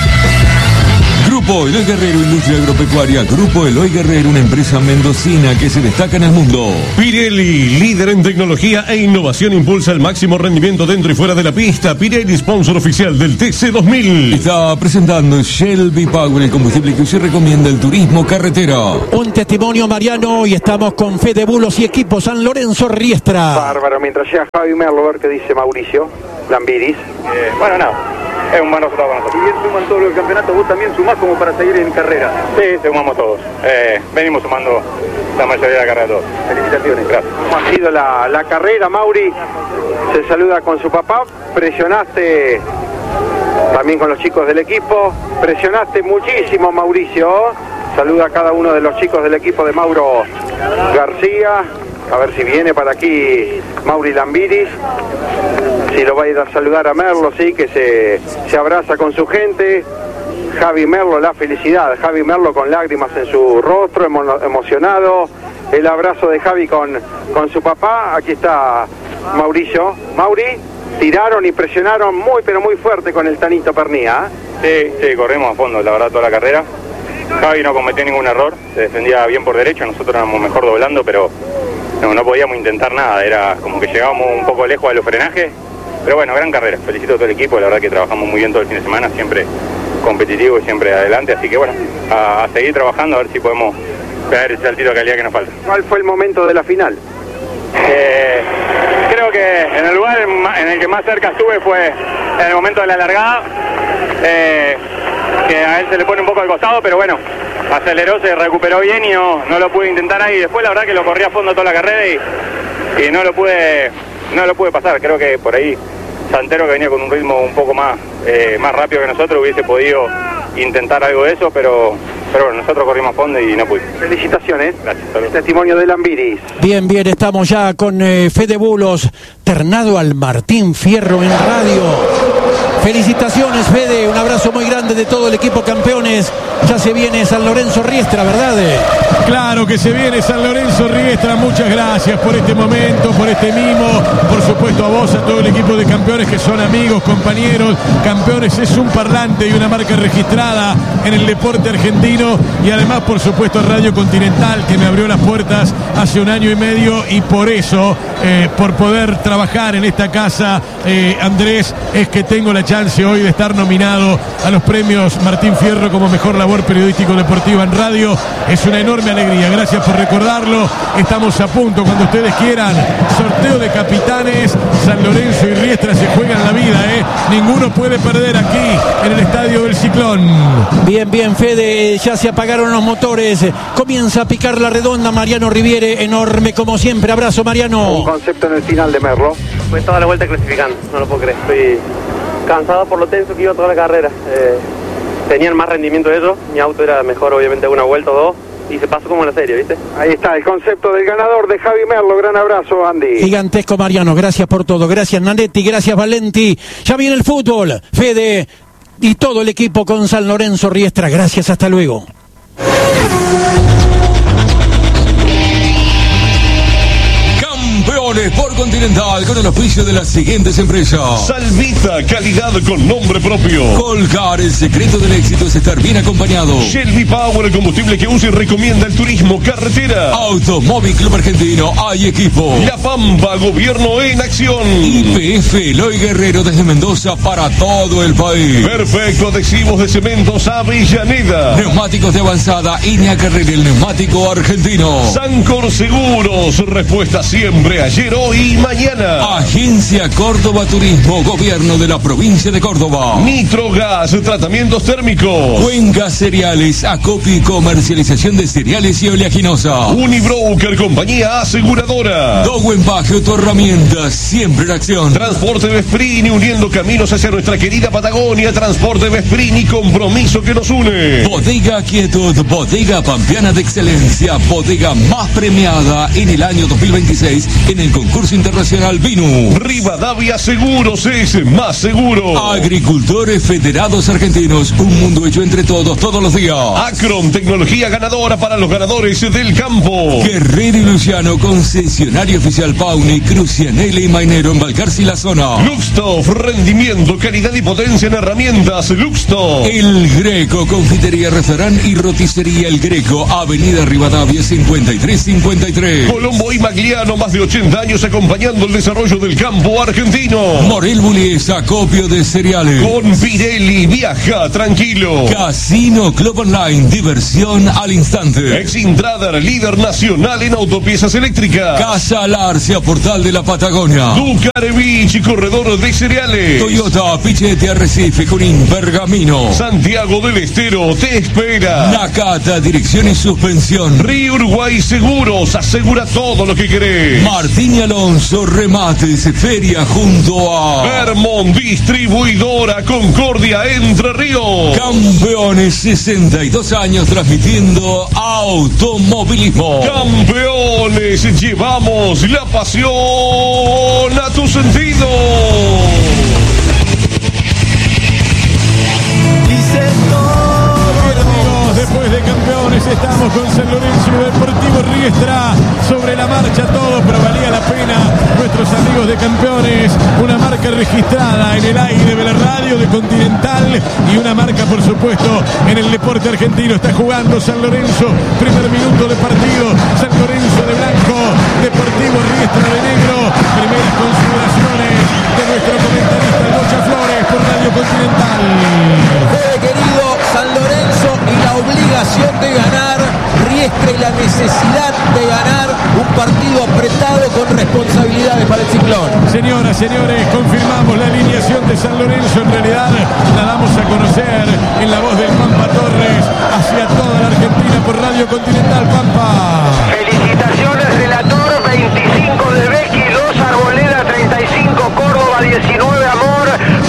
Grupo Eloy Guerrero, Industria Agropecuaria. Grupo Eloy Guerrero, una empresa mendocina que se destaca en el mundo.
Pirelli, líder en tecnología e innovación, impulsa el máximo rendimiento dentro y fuera de la pista. Pirelli, sponsor oficial del TC2000.
Está presentando Shelby Power, el combustible que usted recomienda el turismo carretera.
Un testimonio, Mariano, y estamos con Fede Bulos y equipo San Lorenzo Riestra.
Bárbaro, mientras llega Javi Merlo, a ver qué dice Mauricio Lambiris.
Bueno, nada. Es un buen resultado para nosotros.
Y bien suman todo el campeonato, vos también sumás como para seguir en carrera.
Sí, sumamos todos. Venimos sumando la mayoría de la carrera todos.
Felicitaciones.
Gracias.
¿Cómo ha sido la carrera, Mauri? Se saluda con su papá. Presionaste también con los chicos del equipo. Presionaste muchísimo, Mauricio. Saluda a cada uno de los chicos del equipo de Mauro García. A ver si viene para aquí Mauri Lambiris. Si lo va a ir a saludar a Merlo, sí, que se abraza con su gente. Javi Merlo, la felicidad. Javi Merlo con lágrimas en su rostro, emocionado. El abrazo de Javi con su papá. Aquí está Mauricio. Mauri, tiraron y presionaron muy, pero muy fuerte con el Tanito Pernía.
Sí, corrimos a fondo, la verdad, toda la carrera. Javi no cometió ningún error, se defendía bien por derecho, nosotros éramos mejor doblando, pero no podíamos intentar nada. Era como que llegábamos un poco lejos de los frenajes. Pero bueno, gran carrera, felicito a todo el equipo, la verdad que trabajamos muy bien todo el fin de semana, siempre competitivo y siempre adelante, así que bueno, a seguir trabajando, a ver si podemos pegar ese saltito de calidad que nos falta.
¿Cuál fue el momento de la final?
Creo que en el lugar en el que más cerca estuve fue en el momento de la largada, que a él se le pone un poco al costado, pero bueno, aceleró, se recuperó bien y no lo pude intentar ahí. Después la verdad que lo corrí a fondo toda la carrera y no lo pude pasar. Creo que por ahí Santero, que venía con un ritmo un poco más rápido que nosotros, hubiese podido intentar algo de eso, pero bueno, nosotros corrimos a fondo y no pudimos.
Felicitaciones.
Gracias. Saludos.
Testimonio de Lambiris.
Bien, estamos ya con Fede Bulos, ternado al Martín Fierro en radio. Felicitaciones, Fede, un abrazo muy grande de todo el equipo campeones. Ya se viene San Lorenzo Riestra, ¿verdad?
Claro que se viene San Lorenzo Riestra. Muchas gracias por este momento, por este mimo. Por supuesto a vos, a todo el equipo de campeones que son amigos, compañeros. Campeones es un parlante y una marca registrada en el deporte argentino. Y además, por supuesto, a Radio Continental, que me abrió las puertas hace 1 año y medio. Y por eso, por poder trabajar en esta casa, Andrés, es que tengo la chance hoy de estar nominado a los premios Martín Fierro como mejor labor periodístico-deportiva en radio. Es una enorme alegría, gracias por recordarlo. Estamos a punto, cuando ustedes quieran, sorteo de capitanes. San Lorenzo y Riestra se juegan la vida, ninguno puede perder aquí en el Estadio del Ciclón.
Bien, Fede, ya se apagaron los motores, comienza a picar la redonda. Mariano Riviere, enorme como siempre, abrazo Mariano.
Un concepto en el final de Merlo.
Fue toda la vuelta clasificando, no lo puedo creer, estoy cansado por lo tenso que iba toda la carrera. Tenían más rendimiento de ellos, mi auto era mejor obviamente una vuelta o dos, y se pasó como en la serie, ¿viste?
Ahí está el concepto del ganador de Javi Merlo. Gran abrazo, Andy.
Gigantesco, Mariano, gracias por todo, gracias Nanetti, gracias Valenti. Ya viene el fútbol, Fede y todo el equipo con San Lorenzo Riestra, gracias, hasta luego.
Campeón Campeones por Continental con el auspicio de las siguientes empresas.
Salvita, calidad con nombre propio.
Colcar, el secreto del éxito es estar bien acompañado.
Shelby Power, el combustible que usa y recomienda el turismo carretera.
Automóvil Club Argentino, hay equipo.
La Pampa, gobierno en acción.
YPF Eloy Guerrero desde Mendoza para todo el país.
Perfecto, adhesivos de cementos Avellaneda.
Neumáticos de avanzada, Iña Carrera, el neumático argentino.
Sancor Seguros, respuesta siempre, ayer, hoy y mañana.
Agencia Córdoba Turismo, gobierno de la provincia de Córdoba.
Nitrogas, tratamientos térmicos.
Cuenca Cereales, acopio y comercialización de cereales y oleaginosa.
Unibroker, compañía aseguradora.
Dogo Empaque, Autoherramientas, siempre en acción.
Transporte Vesprini, uniendo caminos hacia nuestra querida Patagonia. Transporte Vesprini, compromiso que nos une.
Bodega Quietud, bodega pampeana de excelencia, bodega más premiada en el año 2026 en el concurso internacional Vinu.
Rivadavia Seguros es más seguro.
Agricultores Federados Argentinos, un mundo hecho entre todos, todos los días.
Acron, tecnología ganadora para los ganadores del campo.
Guerrero y Luciano, concesionario oficial Pauni, Crucianelli y Mainero en Balcarce y la zona.
Luxtof, rendimiento, calidad y potencia en herramientas. Luxtof.
El Greco, confitería, restaurante y roticería El Greco, Avenida Rivadavia 5353.
Colombo y Magliano, más de 80 años acompañando el desarrollo del campo argentino.
Morel Bullies, acopio de cereales.
Con Pirelli, viaja tranquilo.
Casino Club Online, diversión al instante.
Exintrader, líder nacional en autopiezas eléctricas.
Casa Larcia, Portal de la Patagonia.
Ducarevich, corredor de cereales.
Toyota, Pichete, Arrecife, Junín, Pergamino.
Santiago del Estero te espera.
Nakata, dirección y suspensión.
Río Uruguay Seguros, asegura todo lo que querés.
Martín y Alonso, remates, feria junto a
Vermont, distribuidora Concordia, Entre Ríos.
Campeones, 62 años transmitiendo automovilismo.
Campeones, llevamos la pasión a tu sentido.
Después de Campeones estamos con San Lorenzo y Deportivo Riestra. Sobre la marcha todo, pero valía la pena. Nuestros amigos de Campeones, una marca registrada en el aire de la radio de Continental y una marca, por supuesto, en el deporte argentino. Está jugando San Lorenzo, primer minuto de partido. San Lorenzo de blanco, Deportivo Riestra de negro. Primeras consideraciones de nuestro comentarista Locha Flores por Radio Continental.
Querido, San Lorenzo y la obligación de ganar, Riestra y la necesidad de ganar, un partido apretado con responsabilidades para el Ciclón.
Señoras, señores, confirmamos la alineación de San Lorenzo. En realidad la damos a conocer en la voz del Pampa Torres hacia toda la Argentina por Radio Continental. Pampa.
Felicitaciones, relator. 25 de Becky, 2 Arboleda, 35 Córdoba, 19 Amor,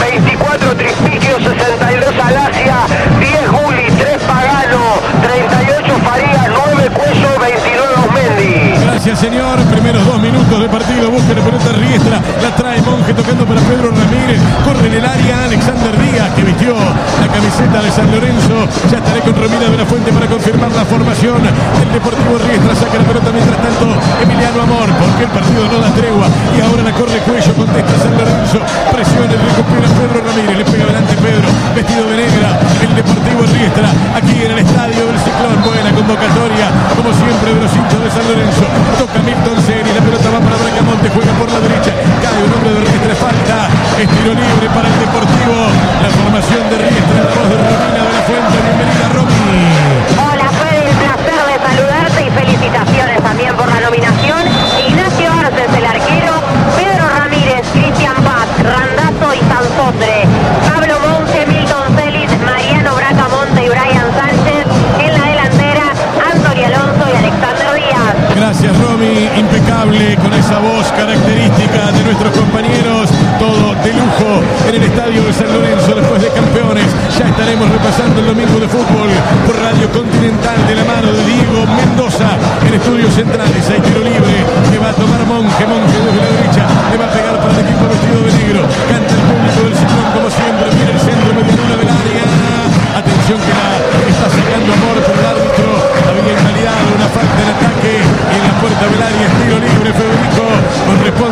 24 Trispiquio, 62 Alasia, 10 Juli, 3 Pagano, 38 Farías, 9 Cuello, 29 Osmendi.
Gracias, señor. Primeros 2 minutos de partido. Busca la pelota Riestra. La trae Monge tocando para Pedro Ramírez. Corre en el área Alexander Díaz, que vistió la camiseta de San Lorenzo. Ya estaré con Romina de la Fuente para confirmar la formación del Deportivo Riestra. Saca la pelota mientras tanto Emiliano Amor, porque el partido no da tregua. Y ahora la corre Cuello. Contesta San Lorenzo. Presiona y recupera Pedro Ramírez. Le pega adelante Pedro, vestido de negra. El Deportivo Riestra, aquí en el estadio del Ciclón. Buena convocatoria, como siempre, de los hinchas de San Lorenzo. Toca Milton Seri, la pelota va para Bracamonte, juega por la derecha, cae un hombre de Riestra, falta, es tiro libre para el Deportivo. La formación de Riestra, la voz de Romina de la Fuente. Bienvenida, Romy.
Hola, fue un placer de saludarte y felicitaciones también por la nominación. Ignacio Arces, el arquero, Pedro Ramírez, Cristian Paz, Randazzo y Sansotre, Pablo Monge, Milton Celis, Mariano Bracamonte y Brian Sánchez. En la delantera, Antonio Alonso y Alexander Díaz.
Gracias, Romy, impecable con esa voz característica de nuestros compañeros, todo de lujo en el estadio de San Lorenzo. Después de Campeones, ya estaremos repasando el domingo de fútbol por Radio Continental de la mano de Diego Mendoza en Estudios Centrales. Hay tiro libre que va a tomar Monge desde la derecha, le va a pegar para el equipo vestido de negro. Canta el público del Ciclón como siempre, mira el centro mediano del área. Atención que la está sacando Amor, pero el árbitro había invalidado una falta en ataque y en la puerta del área. Tiro libre, Federico, con respuesta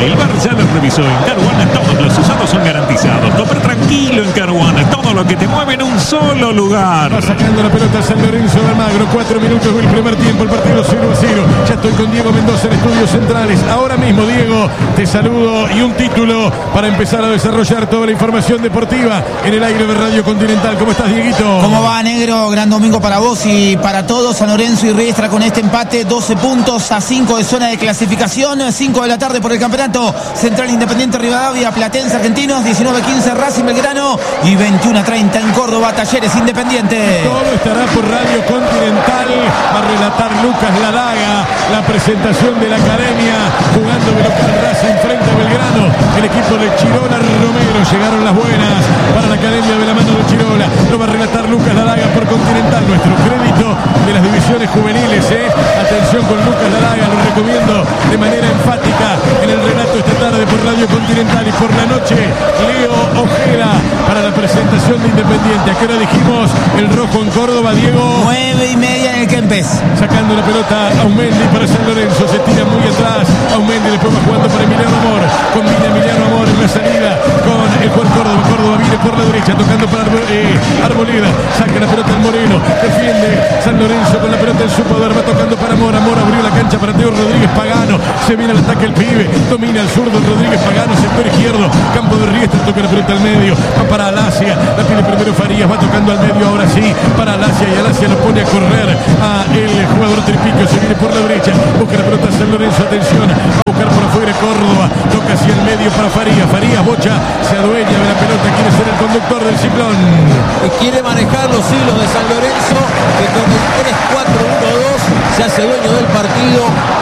El bar ya lo revisó. En Caruana todos los usados son garantizados. Compra tranquilo en Caruana. Todo lo que te mueve en un solo lugar.
Va sacando la pelota San Lorenzo de Almagro. 4 minutos del primer tiempo. El partido 0-0. Ya estoy con Diego Mendoza en Estudios Centrales. Ahora mismo, Diego, te saludo y un título para empezar a desarrollar toda la información deportiva en el aire de Radio Continental. ¿Cómo estás, Dieguito?
¿Cómo va, negro? Gran domingo para vos y para todos. San Lorenzo y Riestra con este empate, 12 puntos a 5 de zona de clasificación. 5 de la tarde por el campeonato Central Independiente Rivadavia, Platense Argentinos, 19:15 Racing Belgrano y 21:30 en Córdoba, Talleres Independiente.
Todo estará por Radio Continental. Va a relatar Lucas Ladaga la presentación de la academia jugando de local Racing frente a Belgrano. El equipo de Chirola Romero, llegaron las buenas para la academia de la mano de Chirola. Lo va a relatar Lucas Ladaga por Continental, nuestro crédito de las divisiones juveniles. Atención con Lucas Ladaga, lo recomiendo de manera enfática en el relato esta tarde por Radio Continental. Y por la noche, Leo Ojeda para la presentación de Independiente. ¿A qué hora dijimos el rojo en Córdoba, Diego?
9:30 en el Kempes.
Sacando la pelota a Aumendi para San Lorenzo, se tira muy atrás. Aumendi después va jugando para Emiliano Amor. Combina Emiliano Amor en la salida con el juez Córdoba. Córdoba viene por la derecha, tocando para Arboleda. Saca la pelota al Moreno. Defiende San Lorenzo con la pelota en su poder. Va tocando para Amor. Amor abrió la cancha para Teo Rodríguez Pagano. Se viene al ataque el pibe. Domina el zurdo Rodríguez Pagano, sector izquierdo. Campo de Riestra, toca la pelota al medio. Va para Alasia. La pide primero Farías. Va tocando al medio ahora sí. Para Alasia y Alasia lo pone a correr a el jugador Tripico. Se viene por la derecha. Busca la pelota San Lorenzo. Atención. Va a buscar por afuera Córdoba. Toca hacia el medio para Farías. Farías Bocha se adueña de la pelota. Quiere ser el conductor del ciclón.
Y quiere manejar los hilos de San Lorenzo, que con el 3-4-1-2 se hace dueño del partido.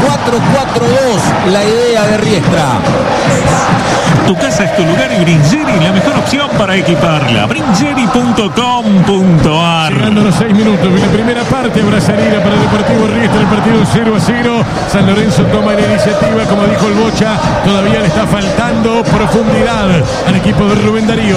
4-4-2 la idea de Riestra.
Tu casa es tu lugar y Bringeri la mejor opción para equiparla. Bringeri.com.ar.
Llegando a los 6 minutos de la primera parte, habrá salida para el Deportivo Riestra, el partido 0-0. San Lorenzo toma la iniciativa, como dijo el Bocha, todavía le está faltando profundidad al equipo de Rubén Darío.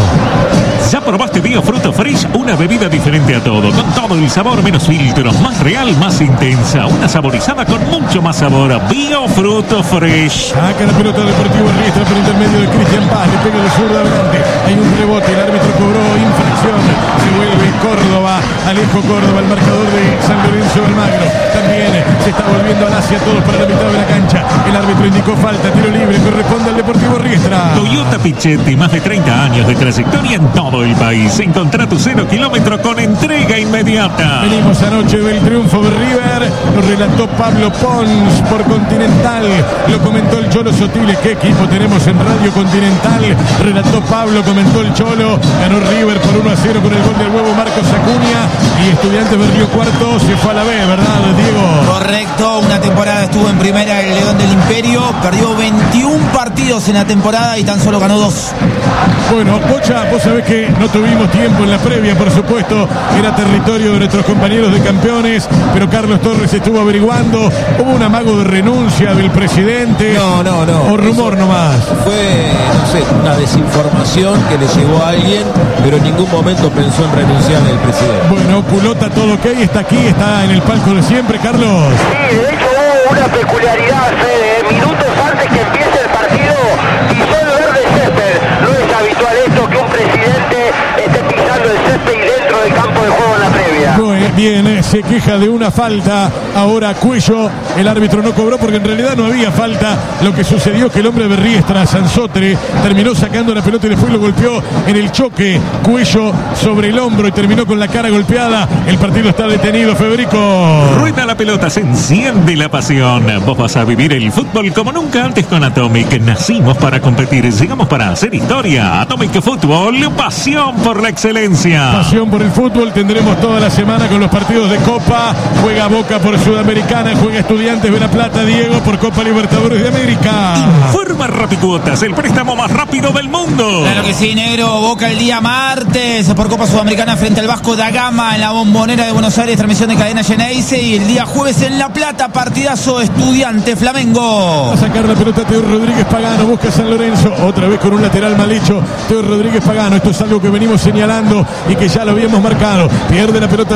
¿Ya probaste Bio Fruto Fresh? Una bebida diferente a todo, con todo el sabor, menos filtros, más real, más intensa. Una saborizada con mucho más sabor. Bio Fruto Fresh.
Saca la pelota del Deportivo Riestra por intermedio de Cristian Paz. Le pega de zurdo adelante. Hay un rebote. El árbitro cobró infracción. Se vuelve Córdoba. Alejo Córdoba, el marcador de San Lorenzo de Almagro. También se está volviendo al Asia, todos para la mitad de la cancha. El árbitro indicó falta. Tiro libre. Corresponde al Deportivo Riestra.
Toyota Pichetti, más de 30 años de trayectoria en todo el país. Encontrá tu 0 kilómetro con entrega inmediata.
Venimos anoche del triunfo de River. Lo relató Pablo Pons por Continental. Lo comentó el Cholo Sotile. ¿Qué equipo tenemos en Radio Continental? Relató Pablo, comentó el Cholo. Ganó River por 1-0 con el gol del huevo Marcos Acuña. Y Estudiantes de Río Cuarto se fue a la B, ¿verdad, Diego?
Correcto. Una temporada estuvo en primera el León del Imperio. Perdió 21 partidos en la temporada y tan solo ganó 2.
Bueno, Bocha, vos sabés que no tuvimos tiempo en la previa, por supuesto. Era territorio de nuestros compañeros de Campeones, pero Carlos Torres estuvo averiguando. Hubo un amago de renuncia del presidente.
No.
O rumor nomás.
Fue, no sé, una desinformación que le llegó a alguien, pero en ningún momento pensó en renunciar el presidente.
Bueno, Culota, todo ok, está aquí, está en el palco de siempre, Carlos.
Sí, de hecho hubo una peculiaridad, Fede. Minutos antes que empiece el partido, pisó el verde césped. No es habitual esto, que un presidente esté pisando el césped y dentro del campo de juego en la previa.
Bien, se queja de una falta. Ahora Cuello, el árbitro no cobró porque en realidad no había falta. Lo que sucedió es que el hombre de Riestra, Sansotre, terminó sacando la pelota y después lo golpeó en el choque. Cuello sobre el hombro y terminó con la cara golpeada. El partido está detenido, Federico.
Rueda la pelota, se enciende la pasión. Vos vas a vivir el fútbol como nunca antes con Atomic. Nacimos para competir, llegamos para hacer historia. Atomic Fútbol, pasión por la excelencia.
Pasión por el fútbol tendremos toda la semana con los partidos de Copa. Juega Boca por Sudamericana, juega Estudiantes de La Plata, Diego, por Copa Libertadores de América.
Informa Rapicuotas, el préstamo más rápido del mundo.
Claro que sí, negro. Boca el día martes por Copa Sudamericana frente al Vasco da Gama en la Bombonera de Buenos Aires, transmisión de Cadena Geneise. Y el día jueves en La Plata, partidazo Estudiante Flamengo.
Va a sacar la pelota Teo Rodríguez Pagano, busca San Lorenzo, otra vez con un lateral mal hecho. Teo Rodríguez Pagano, esto es algo que venimos señalando y que ya lo habíamos marcado. Pierde la pelota San Lorenzo.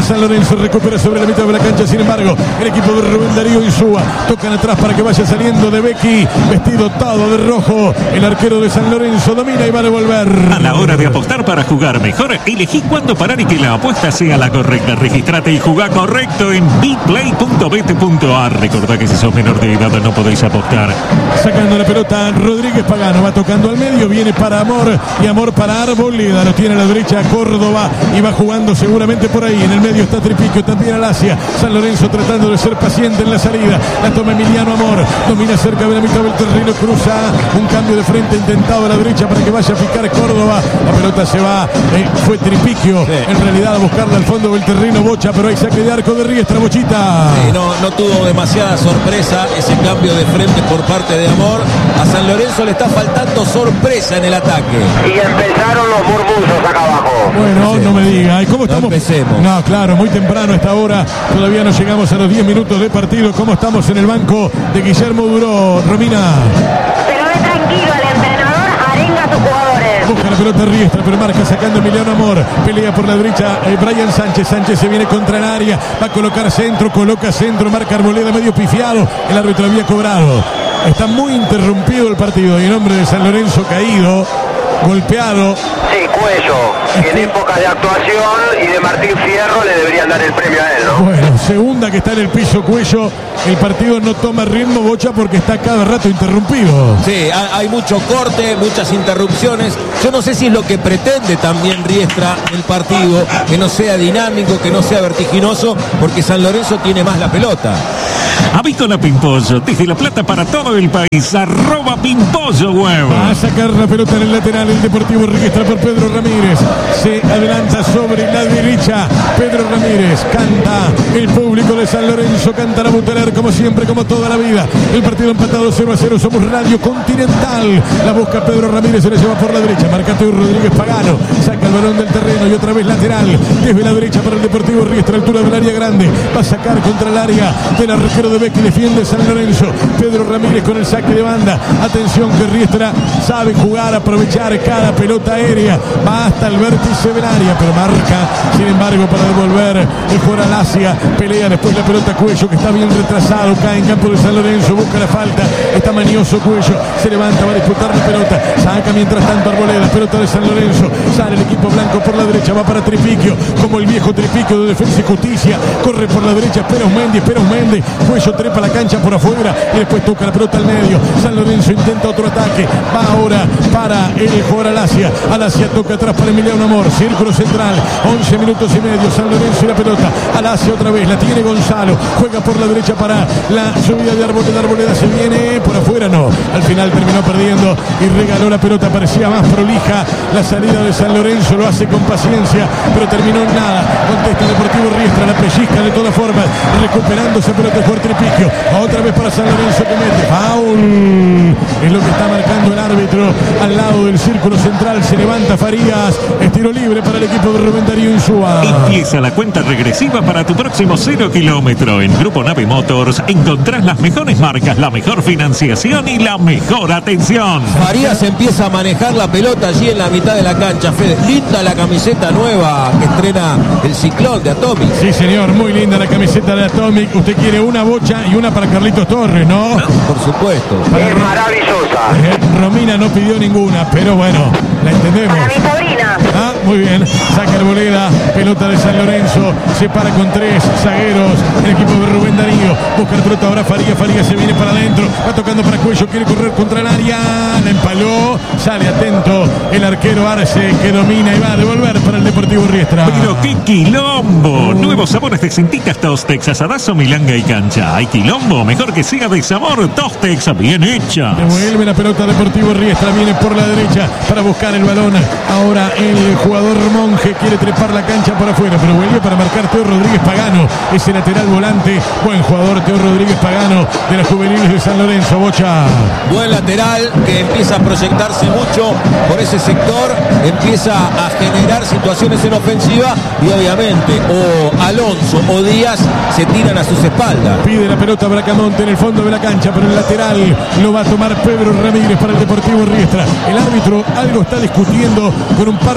Lorenzo recupera sobre la mitad de la cancha. Sin embargo, el equipo de Rubén Darío Insúa tocan atrás para que vaya saliendo de Becky, vestido todo de rojo. El arquero de San Lorenzo domina y va a devolver.
A la hora de apostar para jugar mejor, elegí cuándo parar y que la apuesta sea la correcta. Registrate y jugá correcto en bplay.bet.ar. Recordá que si sos menor de edad no podéis apostar.
Sacando la pelota Rodríguez Pagano, va tocando al medio, viene para Amor y Amor para Arboleda, lo tiene a la derecha Córdoba y va jugando seguramente por ahí. En el medio está Tripiquio, también Alasia. San Lorenzo tratando de ser paciente en la salida, la toma Emiliano Amor, domina cerca de la mitad del terreno, cruza un cambio de frente intentado a la derecha para que vaya a picar Córdoba. La pelota se va, fue Tripiquio en realidad a buscarla al fondo del terreno Bocha, pero hay saque de arco de Riestra. Bochita.
No tuvo demasiada sorpresa ese cambio de frente por parte de Amor. A San Lorenzo le está faltando sorpresa en el ataque.
Y empezaron los murmullos acá abajo.
Bueno, no me diga. ¿Y cómo estamos?
Empecemos.
No, claro, muy temprano a esta hora. Todavía no llegamos a los 10 minutos de partido. ¿Cómo estamos en el banco de Guillermo Duró? Romina.
Pero ve tranquilo el entrenador, arenga a sus jugadores.
Busca la pelota Riestra, pero marca sacando Emiliano Amor. Pelea por la derecha Brian Sánchez. Sánchez se viene contra el área. Va a colocar centro, coloca centro. Marca Arboleda medio pifiado. El árbitro había cobrado. Está muy interrumpido el partido. Y el hombre de San Lorenzo caído, golpeado.
Sí, Cuello, en época de actuación y de Martín Fierro le deberían dar el premio a él, ¿no?
Bueno, segunda que está en el piso Cuello. El partido no toma ritmo, Bocha, porque está cada rato interrumpido.
Sí, hay mucho corte, muchas interrupciones. Yo no sé si es lo que pretende también Riestra el partido, que no sea dinámico, que no sea vertiginoso, porque San Lorenzo tiene más la pelota.
Avícola Pimpollo, desde La Plata para todo el país. @Pimpollo Huevo.
Va a sacar la pelota en el lateral el Deportivo Riestra por Pedro Ramírez. Se adelanta sobre la derecha Pedro Ramírez. Canta el público de San Lorenzo, canta la Buteler como siempre, como toda la vida. El partido empatado 0-0. Somos Radio Continental. La busca Pedro Ramírez, se la lleva por la derecha. Marca Teo Rodríguez Pagano. Saca el balón del terreno y otra vez lateral. Desde la derecha para el Deportivo Riestra, altura del área grande. Va a sacar contra el área del arquero de Becky. Defiende San Lorenzo. Pedro Ramírez con el saque de banda. Atención que Riestra sabe jugar, aprovechar cada pelota aérea. Va hasta el vértice del área, pero marca, sin embargo, para devolver el jugador Alasia. Pelea después la pelota Cuello, que está bien retrasado. Cae en campo de San Lorenzo, busca la falta. Está manioso Cuello. Se levanta, va a disputar la pelota. Saca mientras tanto Arboleda. Pelota de San Lorenzo. Sale el equipo blanco por la derecha. Va para Tripiquio, como el viejo Tripiquio de Defensa y Justicia. Corre por la derecha. Peros Méndez. Cuello trepa la cancha por afuera y después toca la pelota al medio. San Lorenzo intenta otro ataque. Va ahora para el jugador Alasia. Alasia toca atrás para Emiliano Amor. Círculo central. 11 minutos y medio. San Lorenzo y la pelota. Alasia otra vez. La tiene Gonzalo. Juega por la derecha para la subida de Arboleda. Arboleda se viene por afuera. No. Al final terminó perdiendo y regaló la pelota. Parecía más prolija la salida de San Lorenzo. Lo hace con paciencia, pero terminó en nada. Contesta Deportivo Riestra. La pellizca de todas formas. Recuperándose pelota por Tripiquio. Otra vez para San Lorenzo que mete. Foul. Es lo que está marcando el árbitro al lado del círculo central. Se levanta Farías. Es tiro libre para el equipo de Rubén Darío Insúa.
Empieza la cuenta regresiva para tu próximo 0 kilómetro. En Grupo Nave Motors encontrás las mejores marcas, la mejor financiación y la mejor atención.
Farías empieza a manejar la pelota allí en la mitad de la cancha. Fede, linda la camiseta nueva que estrena el Ciclón de Atomic.
Sí, señor, muy linda la camiseta de Atomic. Usted quiere una Bocha y una para Carlitos Torres, ¿no?
Por supuesto.
Es maravillosa.
Romina no pidió ninguna, pero bueno, la entendemos.
Para mi sobrina.
Ah, muy bien. Saca Arboleda, pelota de San Lorenzo, se para con 3 zagueros. El equipo de Rubén Darío busca el pelota ahora Farías se viene para adentro, va tocando para Cuello, quiere correr contra el área, la empaló, sale atento el arquero Arce que domina y va a devolver para el Deportivo Riestra.
Pero qué quilombo. Nuevos sabores de cintitas Tostex, asadazo, milanga y cancha. Hay quilombo, mejor que sea de sabor. Tostex, bien hecha.
Devuelve la pelota Deportivo Riestra, viene por la derecha para buscar el balón. Ahora el jugador Monje quiere trepar la cancha por afuera, pero vuelve para marcar Teo Rodríguez Pagano, ese lateral volante. Buen jugador Teo Rodríguez Pagano de las juveniles de San Lorenzo. Bocha.
Buen lateral que empieza a proyectarse mucho por ese sector, empieza a generar situaciones en ofensiva y obviamente o Alonso o Díaz se tiran a sus espaldas.
Pide la pelota Bracamonte en el fondo de la cancha, pero el lateral lo va a tomar Pedro Ramírez para el Deportivo Riestra. El árbitro algo está discutiendo con un par de jugadores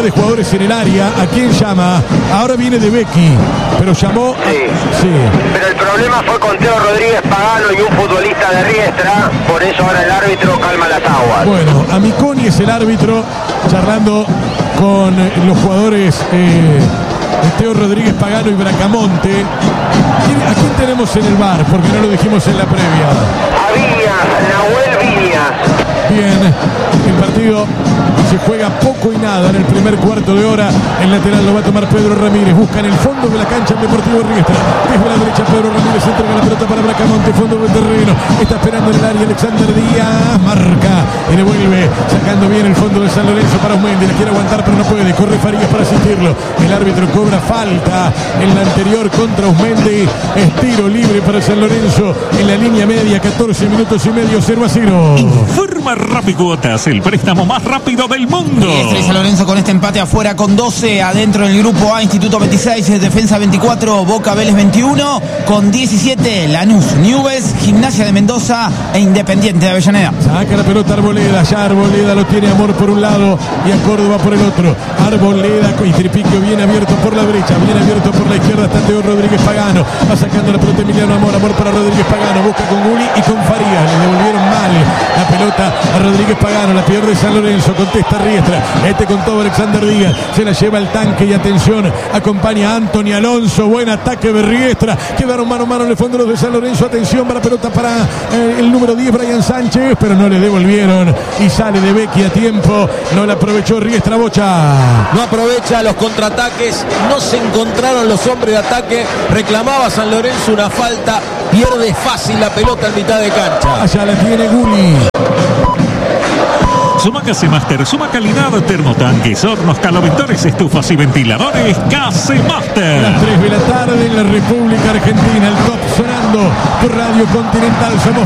jugadores en el área. ¿A quién llama? Ahora viene de Becky, pero llamó... Sí.
Pero el problema fue con Teo Rodríguez Pagano y un futbolista de Riestra, por eso ahora el árbitro calma las aguas.
Bueno, Amiconi es el árbitro, charlando con los jugadores Teo Rodríguez Pagano y Bracamonte. ¿A quién tenemos en el bar? Porque no lo dijimos en la previa.
A Viñas, Nahuel Viñas.
Bien, el partido se juega poco y nada en el primer cuarto de hora. El lateral lo va a tomar Pedro Ramírez. Busca en el fondo de la cancha el Deportivo Riestra. Desde la derecha Pedro Ramírez entrega la pelota para Bracamonte. Fondo del terreno. Está esperando en el área Alexander Díaz. Marca y devuelve. Sacando bien el fondo de San Lorenzo para Usmendi. La quiere aguantar pero no puede. Corre Farías para asistirlo. El árbitro cobra falta en la anterior contra Usmendi. Es tiro libre para San Lorenzo en la línea media. 14 minutos y medio, 0-0.
Informa Rapicuotas, el préstamo más rápido del mundo.
Riestra y San Lorenzo con este empate afuera con 12. Adentro en el grupo A, Instituto 26, Defensa 24, Boca Vélez 21. Con 17, Lanús, Newell's, Gimnasia de Mendoza e Independiente de Avellaneda.
Saca la pelota Arboleda. Ya Arboleda lo tiene Amor por un lado y a Córdoba por el otro. Arboleda y Tripiquio bien abierto por la derecha, bien abierto por la izquierda. Está Teo Rodríguez Pagano. Va sacando la pelota Emiliano Amor. Amor para Rodríguez Pagano. Busca con Gulli y con Farías. Le devolvieron mal la pelota a Rodríguez Pagano. La pierde San Lorenzo. Contesta Riestra. Con todo Alexander Díaz. Se la lleva el tanque y atención. Acompaña a Anthony Alonso. Buen ataque de Riestra. Quedaron mano a mano en el fondo los de San Lorenzo. Atención para la pelota para el número 10, Brian Sánchez. Pero no le devolvieron. Y sale de Becky a tiempo. No la aprovechó Riestra. Bocha.
No aprovecha los contraataques. No se encontraron los hombres de ataque. Reclamaba San Lorenzo una falta. Pierde fácil la pelota en mitad de cancha.
Allá la tiene Gulli.
Suma Casemaster, suma calidad, termotanques, hornos, caloventores, estufas y ventiladores. Casemaster.
Las 3 de la tarde en la República Argentina. El top sonando por Radio Continental. Somos